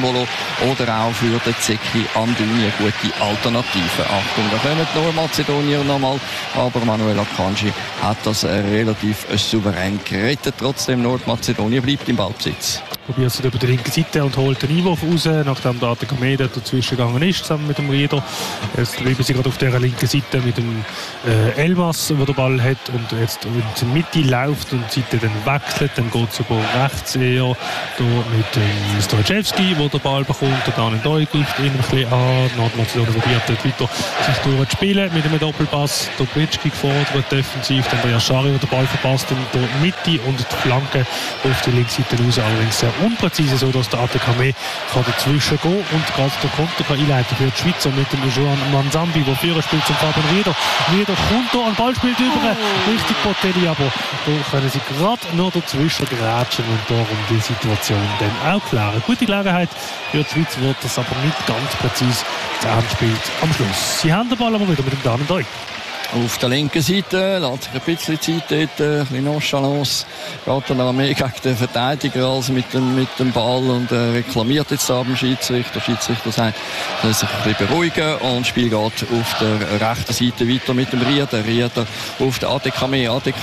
Embolo oder auch für den Zeki Amdouni eine gute Alternative. Achtung, da kommen die Nordmazedonier nochmal, aber Manuel Akanji hat das relativ souverän gerettet. Trotzdem, Nordmazedonien bleibt im Ballbesitz. Probiert es über die linke Seite und holt den Einwurf raus, nachdem der ATK Media dazwischen gegangen ist, zusammen mit dem Rieder. Jetzt bleiben sie gerade auf der linken Seite mit dem Elmas, der den Ball hat und jetzt in die Mitte läuft und die Seite dann wechselt. Dann geht es über rechts eher da mit dem Stojewski, der den Ball bekommt. Und dann in Doi greift ihn ein bisschen an. Nordmazedonien probiert dort weiter sich durchzuspielen mit einem Doppelpass. Dobritschki gefordert defensiv, dann der Yashari, der den Ball verpasst in der Mitte und die Flanke auf die linke Seite raus. Allerdings sehr unpräzise, so dass der ATK dazwischen gehen und gerade der Konter kann einleiten für die Schweizer mit dem Joan Manzambi, der Führer spielt zum Fabian Rieder. Rieder kommt da, ein Ball spielt über richtig Botelli, aber da können sie gerade noch dazwischen grätschen und darum die Situation dann auch klären. Gute Gelegenheit für die Schweiz, wird das aber nicht ganz präzise zu Ende spielt am Schluss. Sie haben den Ball aber wieder mit dem Damen Doi. Auf der linken Seite lässt sich ein bisschen Zeit dort, ein bisschen Nonchalance. Geht dann mehr gegen den Verteidiger als mit dem Ball und reklamiert jetzt da beim Schiedsrichter. Der Schiedsrichter sagt, er soll sich ein bisschen beruhigen und das Spiel geht auf der rechten Seite weiter mit dem Rieder. Rieder auf der ATK. ATK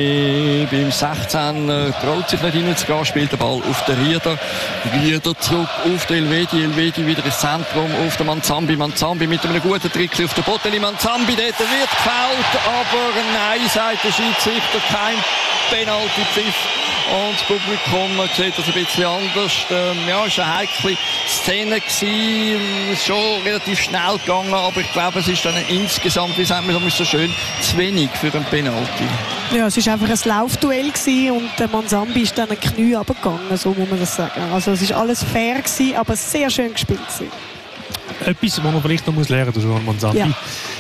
beim 16 traut sich nicht hineinzugehen, spielt den Ball auf den Rieder. Rieder zurück auf den Elvedi. Elvedi wieder ins Zentrum auf den Manzambi. Manzambi mit einem guten Trick auf den Botelli. Manzambi, dort wird aber nein, sagt der Schiedsrichter, kein Penalty-Pfiff. Und das Publikum sieht das ein bisschen anders. Ja, es war eine heikle Szene gewesen. Es ist schon relativ schnell gegangen, aber ich glaube, es ist dann insgesamt, wie sagt man so schön, zu wenig für einen Penalty. Ja, es war einfach ein Laufduell gewesen und der Manzambi ist dann ein Knie runtergegangen, so muss man das sagen. Also es war alles fair gewesen, aber sehr schön gespielt gewesen. Etwas, was man vielleicht noch lernen muss, Joan Manzambi. Ja.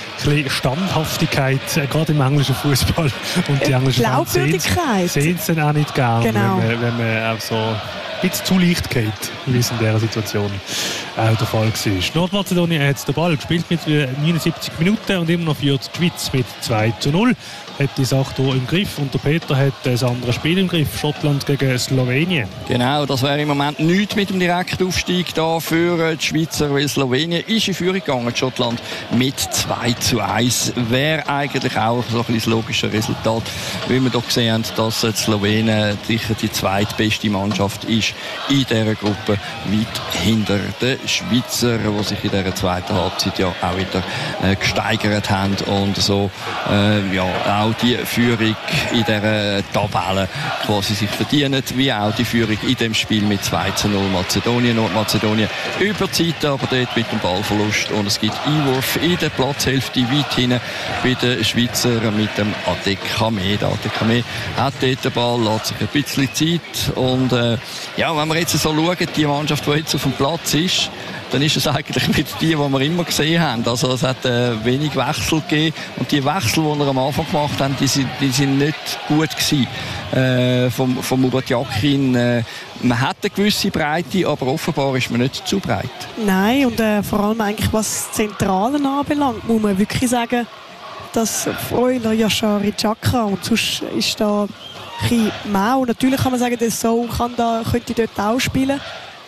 Standhaftigkeit, gerade im englischen Fußball und die englischen Fans sehen es dann auch nicht gern, genau. wenn man auch so ein bisschen zu leicht geht, wie es in dieser Situation auch der Fall war. Nordmazedonien hat den Ball gespielt mit 79 Minuten und immer noch führt die Schweiz mit 2:0. Hat die Sache hier im Griff und der Peter hat das andere Spiel im Griff, Schottland gegen Slowenien. Genau, das wäre im Moment nichts mit dem Direktaufstieg da für die Schweizer, weil Slowenien ist in Führung gegangen, Schottland mit 2:1. Wäre eigentlich auch so ein bisschen das logische Resultat, weil wir doch gesehen haben, dass die Slowenen sicher die zweitbeste Mannschaft ist in dieser Gruppe, weit hinter den Schweizer, die sich in dieser zweiten Halbzeit ja auch wieder gesteigert haben und so ja auch die Führung in dieser Tabelle quasi sich verdienen, wie auch die Führung in dem Spiel mit 2:0 Mazedonien. Nordmazedonien über Zeit, aber dort mit dem Ballverlust und es gibt Einwurf in der Platzhälfte weit hinten bei den Schweizer mit dem ATK. Der ATK hat dort den Ball, lässt sich ein bisschen Zeit und ja, wenn wir jetzt so schauen, die Mannschaft, die jetzt auf dem Platz ist, dann ist es eigentlich nicht die wir immer gesehen haben. Also es hat wenig Wechsel gegeben und die Wechsel, die wir am Anfang gemacht haben, die sind nicht gut gewesen. Vom Murat Yakin. Man hat eine gewisse Breite, aber offenbar ist man nicht zu breit. Nein, und vor allem eigentlich was das Zentrale anbelangt, muss man wirklich sagen, dass Freuler, Yashari, Chaka und sonst ist da ein bisschen mau. Natürlich kann man sagen, der Soul könnte dort auch spielen.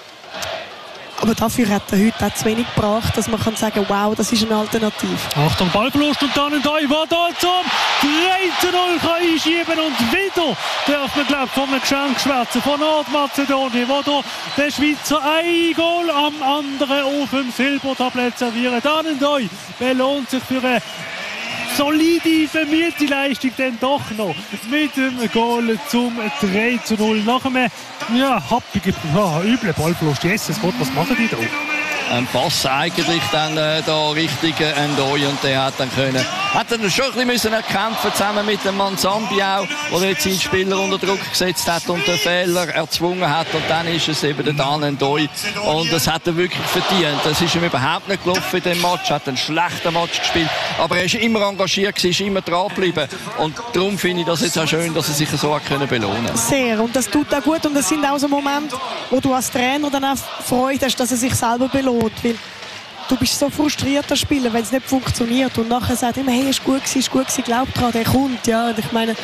Aber dafür hat er heute auch zu wenig gebracht, dass man kann sagen, wow, das ist eine Alternative. Achtung, Ballverlust und dann Doi, der da zum 3:0 kann einschieben und wieder darf man, glaube ich, von einem Geschenk schwätzen von Nordmazedonien, wo da der Schweizer ein Goal am anderen auf dem Silbertablett servieren. Dann Doi belohnt sich für eine solide, vermierte Leistung dann doch noch mit dem Goal zum 3:0. Nach einem happigen, üblen Ballverlust. Jesus Gott, was machen die da? Ein Pass eigentlich dann da richtig Ndoi und der hat dann schon ein bisschen erkämpfen zusammen mit dem Manzambi auch, der jetzt seinen Spieler unter Druck gesetzt hat und den Fehler erzwungen hat und dann ist es eben der Dan Ndoi und das hat er wirklich verdient. Das ist ihm überhaupt nicht gelaufen in dem Match, hat einen schlechten Match gespielt, aber er ist immer engagiert, ist immer dran geblieben und darum finde ich das jetzt auch schön, dass er sich so hat belohnen können. Sehr, und das tut auch gut und das sind auch so Momente, wo du als Trainer dann auch Freude hast, dass er sich selber belohnt. Weil du bist so frustriert als Spieler, wenn es nicht funktioniert und nachher sagt immer, hey, ist gut gewesen, glaub dran, der kommt, ja. Und ich meine,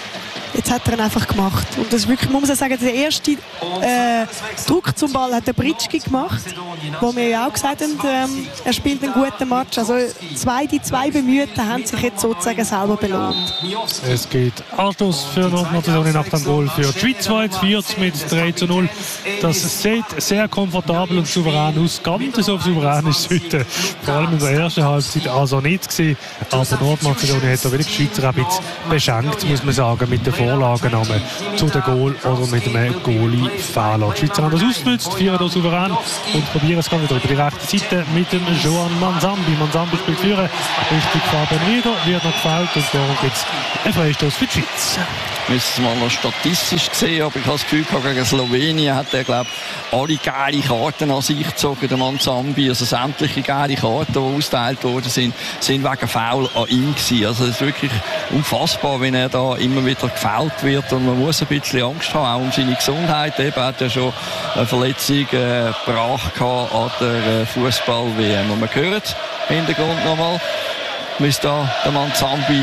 Jetzt hat er ihn einfach gemacht. Und das ist wirklich, muss man sagen, der erste Druck zum Ball hat der Britschki gemacht, wo wir ja auch gesagt haben, er spielt einen guten Match. Also die zwei Bemühten haben sich jetzt sozusagen selber belohnt. Es geht Anstoß für Nordmazedonien nach dem Goal für die Schweiz, die jetzt führt mit 3:0. Das sieht sehr komfortabel und souverän aus. Ganz so souverän ist es heute, vor allem in der ersten Halbzeit, also nicht gewesen. Aber Nordmazedonien hat da wieder die Schweizer ein bisschen beschenkt, muss man sagen, mit den Vorlagennamen zu dem Goal oder mit einem Goalie-Fehler. Die Schweizer haben das ausgenutzt, führen hier souverän und probieren es wieder über die rechte Seite mit dem Joan Manzambi. Manzambi spielt führen, richtig Fabian Rieder, wird noch gefällt und darum gibt es einen Freistoß für die Schweiz. Müssen wir mal noch statistisch sehen, aber ich habe das Gefühl, gegen Slowenien hat er, glaube ich, alle geile Karten an sich gezogen, der Manzambi. Also sämtliche geile Karten, die ausgeteilt worden sind wegen Foul an ihm gewesen. Also es ist wirklich unfassbar, wenn er da immer wieder gefällt wird und man muss ein bisschen Angst haben, auch um seine Gesundheit. Eben hat er schon eine Verletzung gebracht an der Fußball-WM. Und man hört im Hintergrund nochmal, wie es da der Manzambi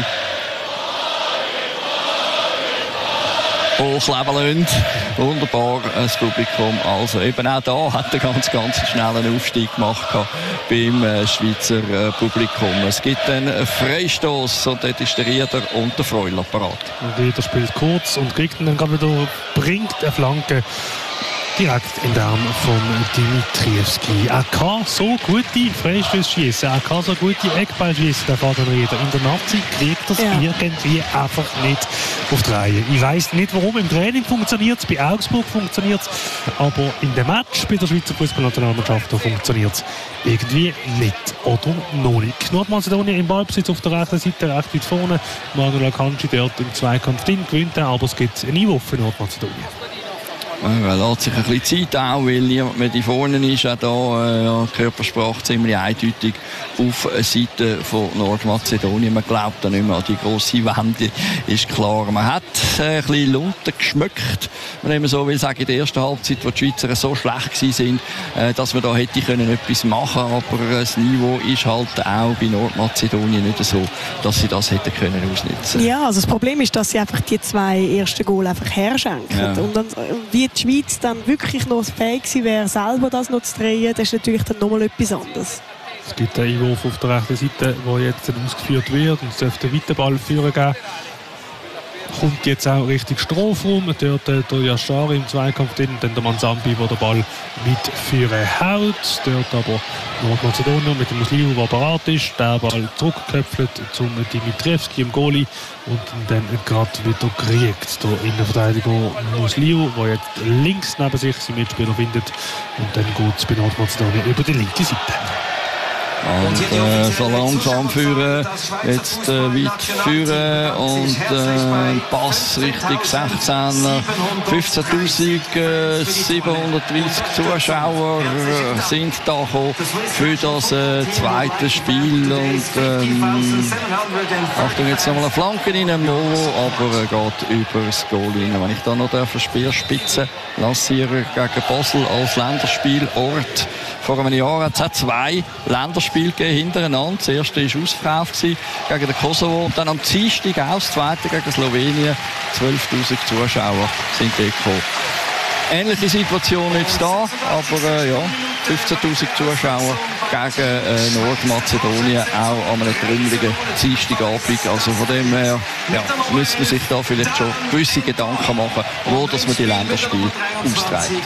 hochleben lassen. Wunderbar, das Publikum. Also eben auch da hat er ganz schnellen Aufstieg gemacht beim Schweizer Publikum. Es gibt einen Freistoß und dort ist der Rieder und der Freuler parat. Rieder spielt kurz und kriegt ihn dann gerade wieder, bringt eine Flanke direkt in den Arm von Dimitrievski. Er kann so gute Freistöße schießen, er kann so gute Eckball schießen, der Fabian Rieder. In der Nazi kriegt das irgendwie einfach nicht auf die Reihe. Ich weiss nicht warum, im Training funktioniert es, bei Augsburg funktioniert es, aber in dem Match bei der Schweizer Fußballnationalmannschaft funktioniert es irgendwie nicht oder noch nicht. Nordmazedonien im Ballbesitz auf der rechten Seite, recht weit vorne. Manuel Akanji dort im Zweikampf drin, gewinnt er, aber es gibt einen Einwurf für Nordmazedonien. Er lässt sich ein bisschen Zeit auch, weil niemand mehr da vorne ist. Auch da die Körpersprache ziemlich eindeutig auf Seite von Nordmazedonien. Man glaubt da nicht mehr an die grosse Wende, ist klar. Man hat ein bisschen Lunte geschmückt, wenn man so will sagen, in der ersten Halbzeit, wo die Schweizer so schlecht waren, dass man da hätte können etwas machen können. Aber das Niveau ist halt auch bei Nordmazedonien nicht so, dass sie das hätten können ausnutzen. Ja, also das Problem ist, dass sie einfach die zwei ersten Goal einfach herschenken. Ja. Und dann, wie die Schweiz dann wirklich noch fähig gewesen wäre, selber das noch zu drehen, das ist natürlich dann nochmal etwas anderes. Es gibt einen Einwurf auf der rechten Seite, der jetzt ausgeführt wird und es dürfte einen weiteren Ball führen geben. Kommt jetzt auch Richtung Strafraum, dort der Yashari im Zweikampf drin, dann der Manzambi, der den Ball mitführen haut. Dort aber Nordmazedonien mit dem Musliu, der parat ist, der Ball zurückgeköpft zum Dimitrievski, im Goalie, und dann gerade wieder kriegt der Innenverteidiger Musliu, der jetzt links neben sich seinen Mitspieler findet, und dann geht es bei Nordmazedonien über die linke Seite. Und so langsam führen, jetzt weit führen und Pass Richtung 16er. 15.730 Zuschauer sind da gekommen für das zweite Spiel. Und Achtung, jetzt nochmal eine Flanke rein, Molo, aber geht über das Goal rein. Wenn ich da noch eine Speerspitze lanciere gegen Basel als Länderspielort. Vor einem Jahr hat es zwei Länderspiele hintereinander. Das erste war ausverkauft gegen den Kosovo. Und dann am Dienstag auch das zweite gegen Slowenien. 12.000 Zuschauer sind dort gekommen. Ähnliche Situation jetzt da, aber 15.000 Zuschauer gegen Nordmazedonien, auch an einem trümmeligen Dienstagabend. Also von dem her müsste man sich da vielleicht schon gewisse Gedanken machen, wo dass man die Länderspiele austrägt.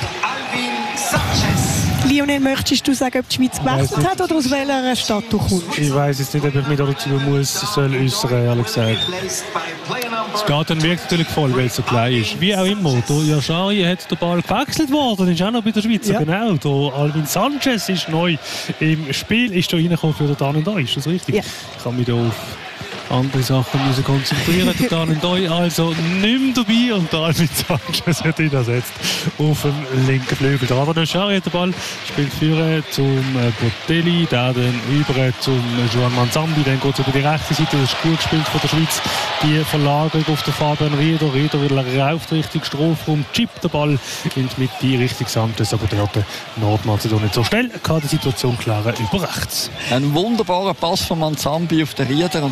Lionel, möchtest du sagen, ob die Schweiz gewechselt hat oder aus welcher Stadt du kommst? Ich weiss jetzt nicht, ob ich mich dazu soll äußern, ehrlich gesagt. Das Stadion wirkt natürlich voll, weil es so klein ist. Wie auch immer, der Yashari hat den Ball gewechselt worden, ist auch noch bei der Schweiz. Ja. Genau, der Alvin Sanchez ist neu im Spiel, ist da reingekommen für den Dan und Da, ist das richtig? Ja. Ich kann mich da auf andere Sachen müssen konzentrieren. Der Dan und Da also nicht mehr dabei und der Alvin Sanchez hat ihn ersetzt auf dem linken Flügel. Der Alvin Yashari hat den Ball, spielt führen zum Botelli, der dann über zum Joan Manzambi, dann geht es über die rechte Seite, das ist gut gespielt von der Schweiz. Die Verlagerung auf den Fabian Rieder. Rieder rauft Richtung Strafraum, chippt den Ball in die Mitte Richtung Sanchez, aber dort Nordmazedonien so schnell kann die Situation klären über rechts. Ein wunderbarer Pass von Manzambi auf den Rieder und der macht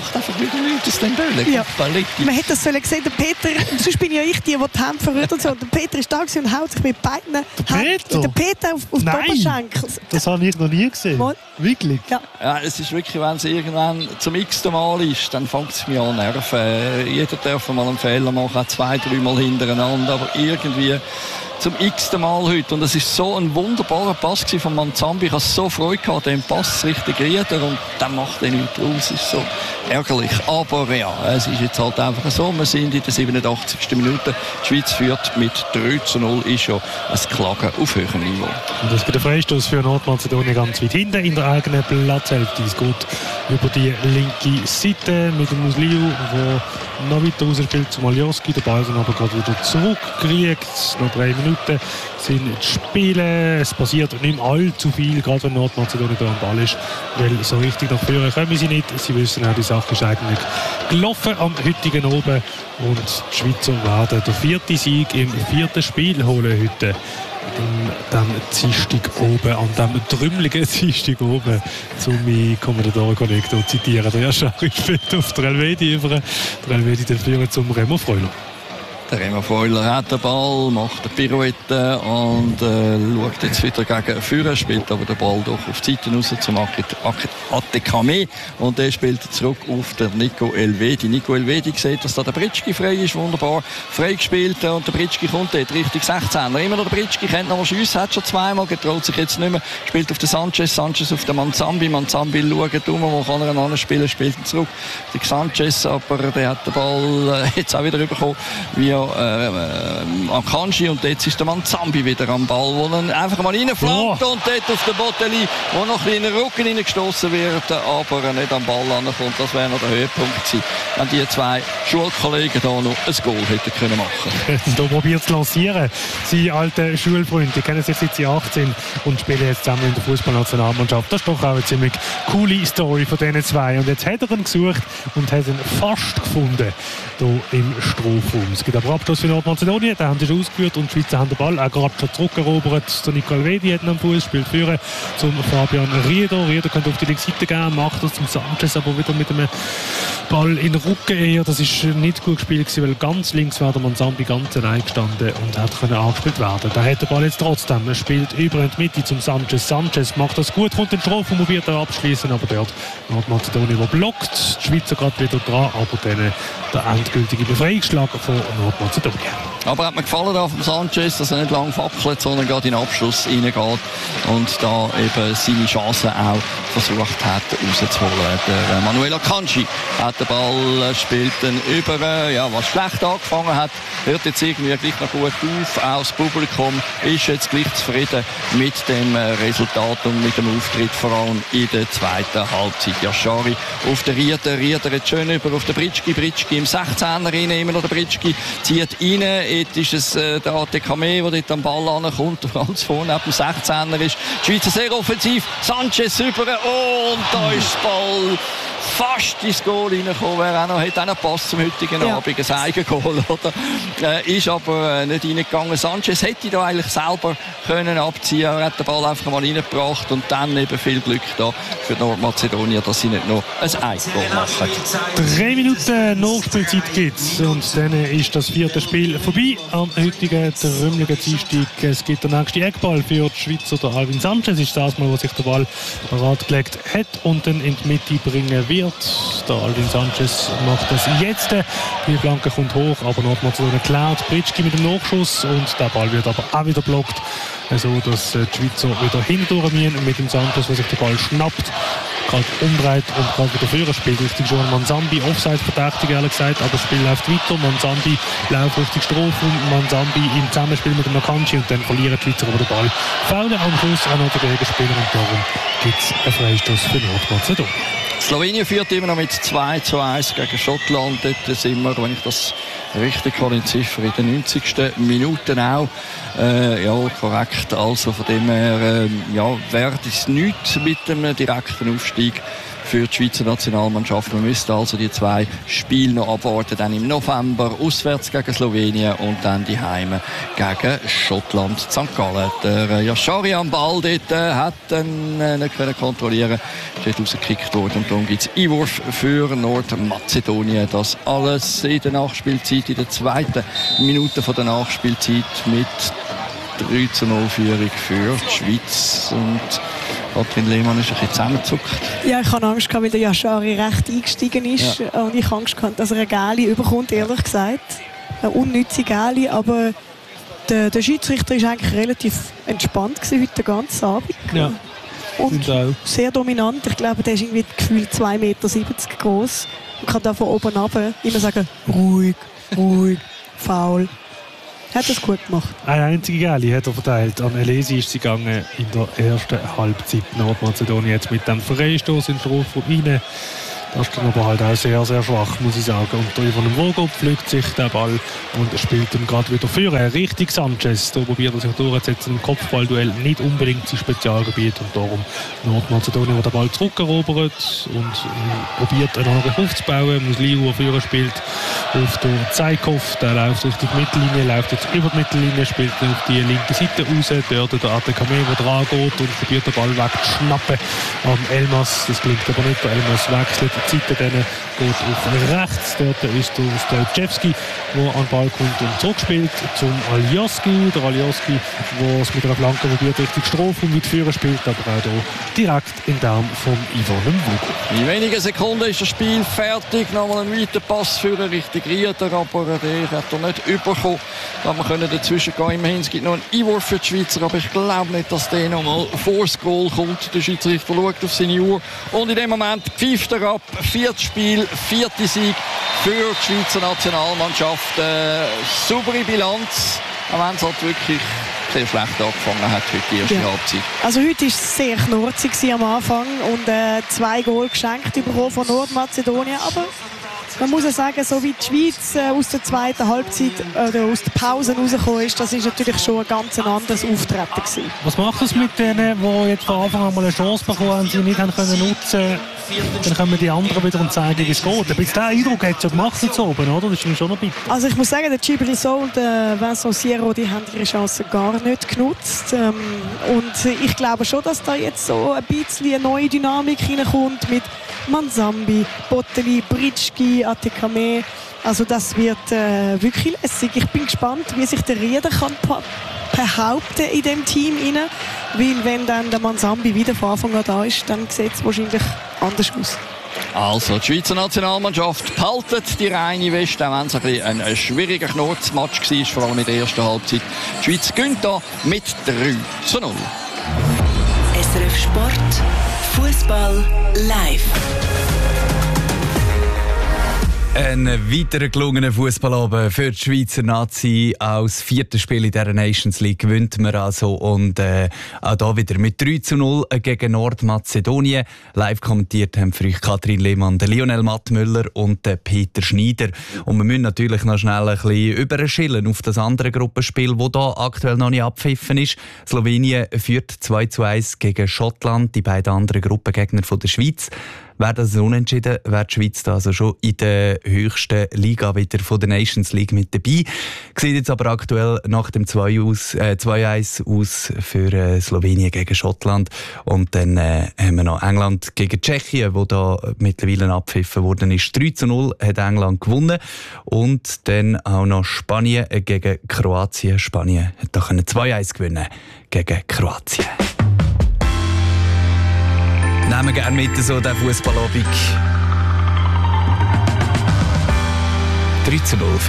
macht einfach wieder nichts aus dem Böllen. Ja. Man hätte das gesehen, der Peter, sonst bin ja ich die Hände verrührt und so. Der Peter ist da und haut sich mit beiden Händen. Der Peter auf den Oberschenkel. Das habe ich noch nie gesehen. Mal. Wirklich? Ja, es ist wirklich, wenn es irgendwann zum x-ten Mal ist, dann fängt es mich an nerven. Jeder darf mal einen Fehler machen, auch 2-3 Mal hintereinander, aber irgendwie zum x-ten Mal heute. Und es ist so ein wunderbarer Pass von Manzambi. Ich hatte so Freude gehabt, den Pass Richtung Rieder, und dann macht er nichts aus. Es ist so ärgerlich. Aber ja, es ist jetzt halt einfach so. Wir sind in der 87. Minute. Die Schweiz führt mit 3-0, ist schon ein Klagen auf höherem Niveau. Und es gibt einen Freistoß für Nordmazedonien ganz weit hinten in der eigenen Platzhälfte. Es geht über die linke Seite mit dem Musliu, der noch weiter rausspielt zu Maljoski. Der Ball dann aber gerade wieder zurückkriegt. Noch 3 Minuten sind zu spielen. Es passiert nicht mehr allzu viel, gerade wenn Nordmazedonien da am Ball ist. Weil so richtig nach vorne kommen sie nicht. Sie wissen auch, die Sache ist eigentlich gelaufen am heutigen Abend. Und die Schweizer werden den 4. Sieg im 4. Spiel holen heute. An diesem Dienstag oben, an diesem trümmeligen Dienstag oben, um meinen Kommentatoren-Kollegen zu zitieren. Der Schari spielt auf der Helveti über. Der Helveti dann führen zum Remo Freuler. Der Remo Freuler hat den Ball, macht eine Pirouette und schaut jetzt wieder gegen Führer, spielt aber den Ball doch auf die Seite raus zum Atekame, und der spielt zurück auf den Nico Elvedi. Nico Elvedi sieht, dass da der Britschki frei ist, wunderbar frei gespielt, und der Britschki kommt dort Richtung 16er. Immer noch der Britschki, kennt noch mal schiessen, hat schon zweimal, getraut sich jetzt nicht mehr, spielt auf den Sanchez auf den Manzambi schaut wo kann er ihn anspielen, spielt ihn zurück. Der Sanchez, aber der hat den Ball jetzt auch wieder bekommen, via Akanji, und jetzt ist der Manzambi wieder am Ball, wo er einfach mal reinflankt und dort auf den Botteli, wo noch ein in den Rücken reingestoßen wird, aber nicht am Ball ankommt. Das wäre noch der Höhepunkt gewesen, wenn die zwei Schulkollegen da noch ein Goal hätten können machen. Da probiert zu lancieren. Sie alte Schulfreunde, die kennen sich seit sie 18 und spielen jetzt zusammen in der Fußballnationalmannschaft. Das ist doch auch eine ziemlich coole Story von diesen zwei. Und jetzt hat er ihn gesucht und hat ihn fast gefunden hier im Strafraum. Es gibt aber Abschluss für Nordmazedonien, den haben sie schon ausgeführt, und die Schweizer haben den Ball auch gerade schon zurückerobert. Der Nico Elvedi hat ihn am Fuß, spielt führen zum Fabian Rieder. Rieder könnte auf die linke Seite gehen, macht das zum Sanchez, aber wieder mit einem Ball in den Rücken eher. Das ist nicht gut gespielt gewesen, weil ganz links war der Manzambi ganz allein gestanden und hat können angespielt werden. Da hat der Ball jetzt trotzdem. Er spielt über in die Mitte zum Sanchez. Sanchez macht das gut, kommt den Strafraum, probiert er abschließen, aber dort Nordmazedonien, der blockt. Die Schweizer gerade wieder dran, aber dann der endgültige Befreiungsschlag von Nordmazedonien. Aber hat mir gefallen da vom Sanchez, dass er nicht lang fackelt, sondern gerade in den Abschluss reingeht und da eben seine Chancen auch versucht hat rauszuholen. Der Manuel Akanji hat den Ball, spielt dann über, ja, was schlecht angefangen hat, hört jetzt irgendwie gleich noch gut auf. Auch das Publikum ist jetzt gleich zufrieden mit dem Resultat und mit dem Auftritt, vor allem in der zweiten Halbzeit. Yashari auf der Rieder jetzt schön über auf den Britschki im 16er rein, immer noch der Britschki zieht rein. Jetzt ist es der Atekame, der dort am Ball ankommt und ganz vorne neben dem 16er ist. Die Schweizer sehr offensiv, Sanchez über, und da ist der Ball fast ins Goal reingekommen. Wer auch noch hat einen Pass zum heutigen Abend, ein Eigengoal, oder? Ist aber nicht reingegangen. Sanchez hätte da eigentlich selber können abziehen. Er hat den Ball einfach mal reingebracht, und dann eben viel Glück da für Nordmazedonien, dass sie nicht noch ein Eigengoal machen. 3 Minuten Nachspielzeit gibt es, und dann ist das 4. Spiel vorbei am heutigen trümmeligen Dienstag. Es gibt den nächsten Eckball für die Schweizer. Der Alvin Sanchez ist das Mal, wo sich der Ball parat gelegt hat und dann in die Mitte bringen wird. Der Alvin Sanchez macht das jetzt. Die Flanke kommt hoch, aber Nordmazedonien klaut. Britschki mit dem Nachschuss, und der Ball wird aber auch wieder blockt, so dass die Schweizer wieder hindurch müssen mit dem Sanchez, der sich den Ball schnappt, gerade umdreht und gerade wieder führen spielt. Richtig schon Manzambi, Offside-verdächtig, ehrlich gesagt, aber das Spiel läuft weiter. Manzambi läuft Richtung Strafraum, Manzambi im Zusammenspiel mit dem Akanji, und dann verlieren die Schweizer aber den Ball. Faule am Schluss auch noch der Gegenspieler, und darum gibt es einen Freistoß für Nordmazedonien. Slowenien führt immer noch mit 2:1 gegen Schottland. Dort sind wir, wenn ich das richtig habe, in Ziffer in den 90. Minuten auch. Ja, korrekt. Also von dem her, ja, wäre es nichts mit dem direkten Aufstieg für die Schweizer Nationalmannschaft. Wir müssten also die 2 Spiele noch abwarten. Dann im November auswärts gegen Slowenien und dann die Heime gegen Schottland, St. Gallen. Der Yashari am Ball dort hat dann nicht können kontrollieren. Ist rausgekickt worden und darum gibt es Einwurf für Nordmazedonien. Das alles in der Nachspielzeit, in der 2. Minute von der Nachspielzeit mit 3:0 Führung für die Schweiz. Und Katrin Lehmann ist ein bisschen zusammengezuckt. Ja, ich hatte Angst gehabt, weil der Yashari recht eingestiegen ist. Ja. Und ich habe Angst gehabt, dass er eine Gäli überkommt, ehrlich gesagt. Eine unnütze Gäli, aber der Schiedsrichter war eigentlich relativ entspannt gewesen, heute den ganzen Abend. Ja. Und sehr dominant. Ich glaube, der ist irgendwie gefühlt 2,70 Meter groß und kann da von oben runter immer sagen, ruhig, faul. Hat das gut gemacht. Eine einzige Gäli hat er verteilt. An Elesi ist sie gegangen in der ersten Halbzeit. Nordmazedonien jetzt mit dem Freistoß in den Strafraum rein. Das ist dann aber halt auch sehr, sehr schwach, muss ich sagen. Und der Ivan Vogo pflückt sich den Ball und spielt ihn gerade wieder für. Richtig Sanchez. Da probiert er sich durchzusetzen im Kopfballduell. Nicht unbedingt sein Spezialgebiet. Und darum Nordmazedonien, der den Ball zurückerobert und probiert einen Angriff aufzubauen. Musliu, der Führer spielt auf der Zeikov. Der läuft Richtung Mittellinie, läuft jetzt über die Mittellinie, spielt dann auf die linke Seite raus. Dort der Atekame, der dran geht und probiert den Ball wegzuschnappen am Elmas. Das klingt aber nicht. Der Elmas wechselt die Seite, dann geht auf rechts. Dort ist der Stojczewski, der an den Ball kommt und zurückspielt zum Alioski. Der Alioski, der es mit einer Flanke probiert, richtig Strafraum mit Führer spielt, aber auch hier direkt in den Arm von Ivan Vogo. In wenigen Sekunden ist das Spiel fertig. Nochmal ein weiter Pass für den richtigen Rieter, aber der hat er nicht überkommen. Da wir können dazwischen gehen. Immerhin, es gibt noch einen Einwurf für die Schweizer, aber ich glaube nicht, dass der nochmal vor das Goal kommt. Der Schiedsrichter schaut auf seine Uhr und in dem Moment pfeift er ab. 4. Spiel, 4. Sieg für die Schweizer Nationalmannschaft. Saubere Bilanz, auch wenn es halt wirklich sehr schlecht angefangen hat, heute die erste Halbzeit. Also heute war es sehr knurzig am Anfang und 2 Goal geschenkt bekommen von Nordmazedonien, aber man muss ja sagen, so wie die Schweiz aus der 2. Halbzeit oder aus der Pause rausgekommen ist, das ist natürlich schon ein ganz anderes Auftreten gewesen. Was macht es mit denen, die jetzt von Anfang an mal eine Chance bekommen haben, sie nicht haben können nutzen? Dann können die anderen wieder und zeigen, wie es geht. Ein bisschen den Eindruck hat es ja gemacht jetzt oben, oder? Das ist schon noch bitter. Also ich muss sagen, der Djibril Sow und der Vincent Sierro, die haben ihre Chancen gar nicht genutzt. Und ich glaube schon, dass da jetzt so ein bisschen eine neue Dynamik reinkommt mit Manzambi, Botteli, Britschki, Atekame. Also das wird wirklich lässig. Ich bin gespannt, wie sich der Rieder kann behaupten in dem Team rein. Weil wenn dann der Manzambi wieder von Anfang an da ist, dann sieht es wahrscheinlich anders aus. Also, die Schweizer Nationalmannschaft behaltet die reine Weste, auch wenn es ein schwieriger Knurzmatch war, vor allem in der ersten Halbzeit. Die Schweiz gewinnt da mit 3:0. SRF Sport, Fußball live. Ein weiterer gelungener Fußballabend für die Schweizer Nazi. Als 4. Spiel in dieser Nations League gewinnt man also. Und auch hier wieder mit 3:0 gegen Nordmazedonien. Live kommentiert haben für euch Katrin Lehmann, Lionel Mattmüller und Peter Schneider. Und wir müssen natürlich noch schnell ein bisschen überschillen auf das andere Gruppenspiel, das hier aktuell noch nicht abgepfiffen ist. Slowenien führt 2:1 gegen Schottland, die beiden anderen Gruppengegner von der Schweiz. Wäre das unentschieden, wäre die Schweiz da also schon in der höchsten Liga wieder von der Nations League mit dabei. Sieht jetzt aber aktuell nach dem 2:1 aus für Slowenien gegen Schottland. Und dann haben wir noch England gegen Tschechien, wo da mittlerweile abgepfiffen worden ist. 3:0 hat England gewonnen. Und dann auch noch Spanien gegen Kroatien. Spanien hat da 2:1 gewinnen gegen Kroatien. Nehmen wir gerne mit so den Fußballabend. 3:0 für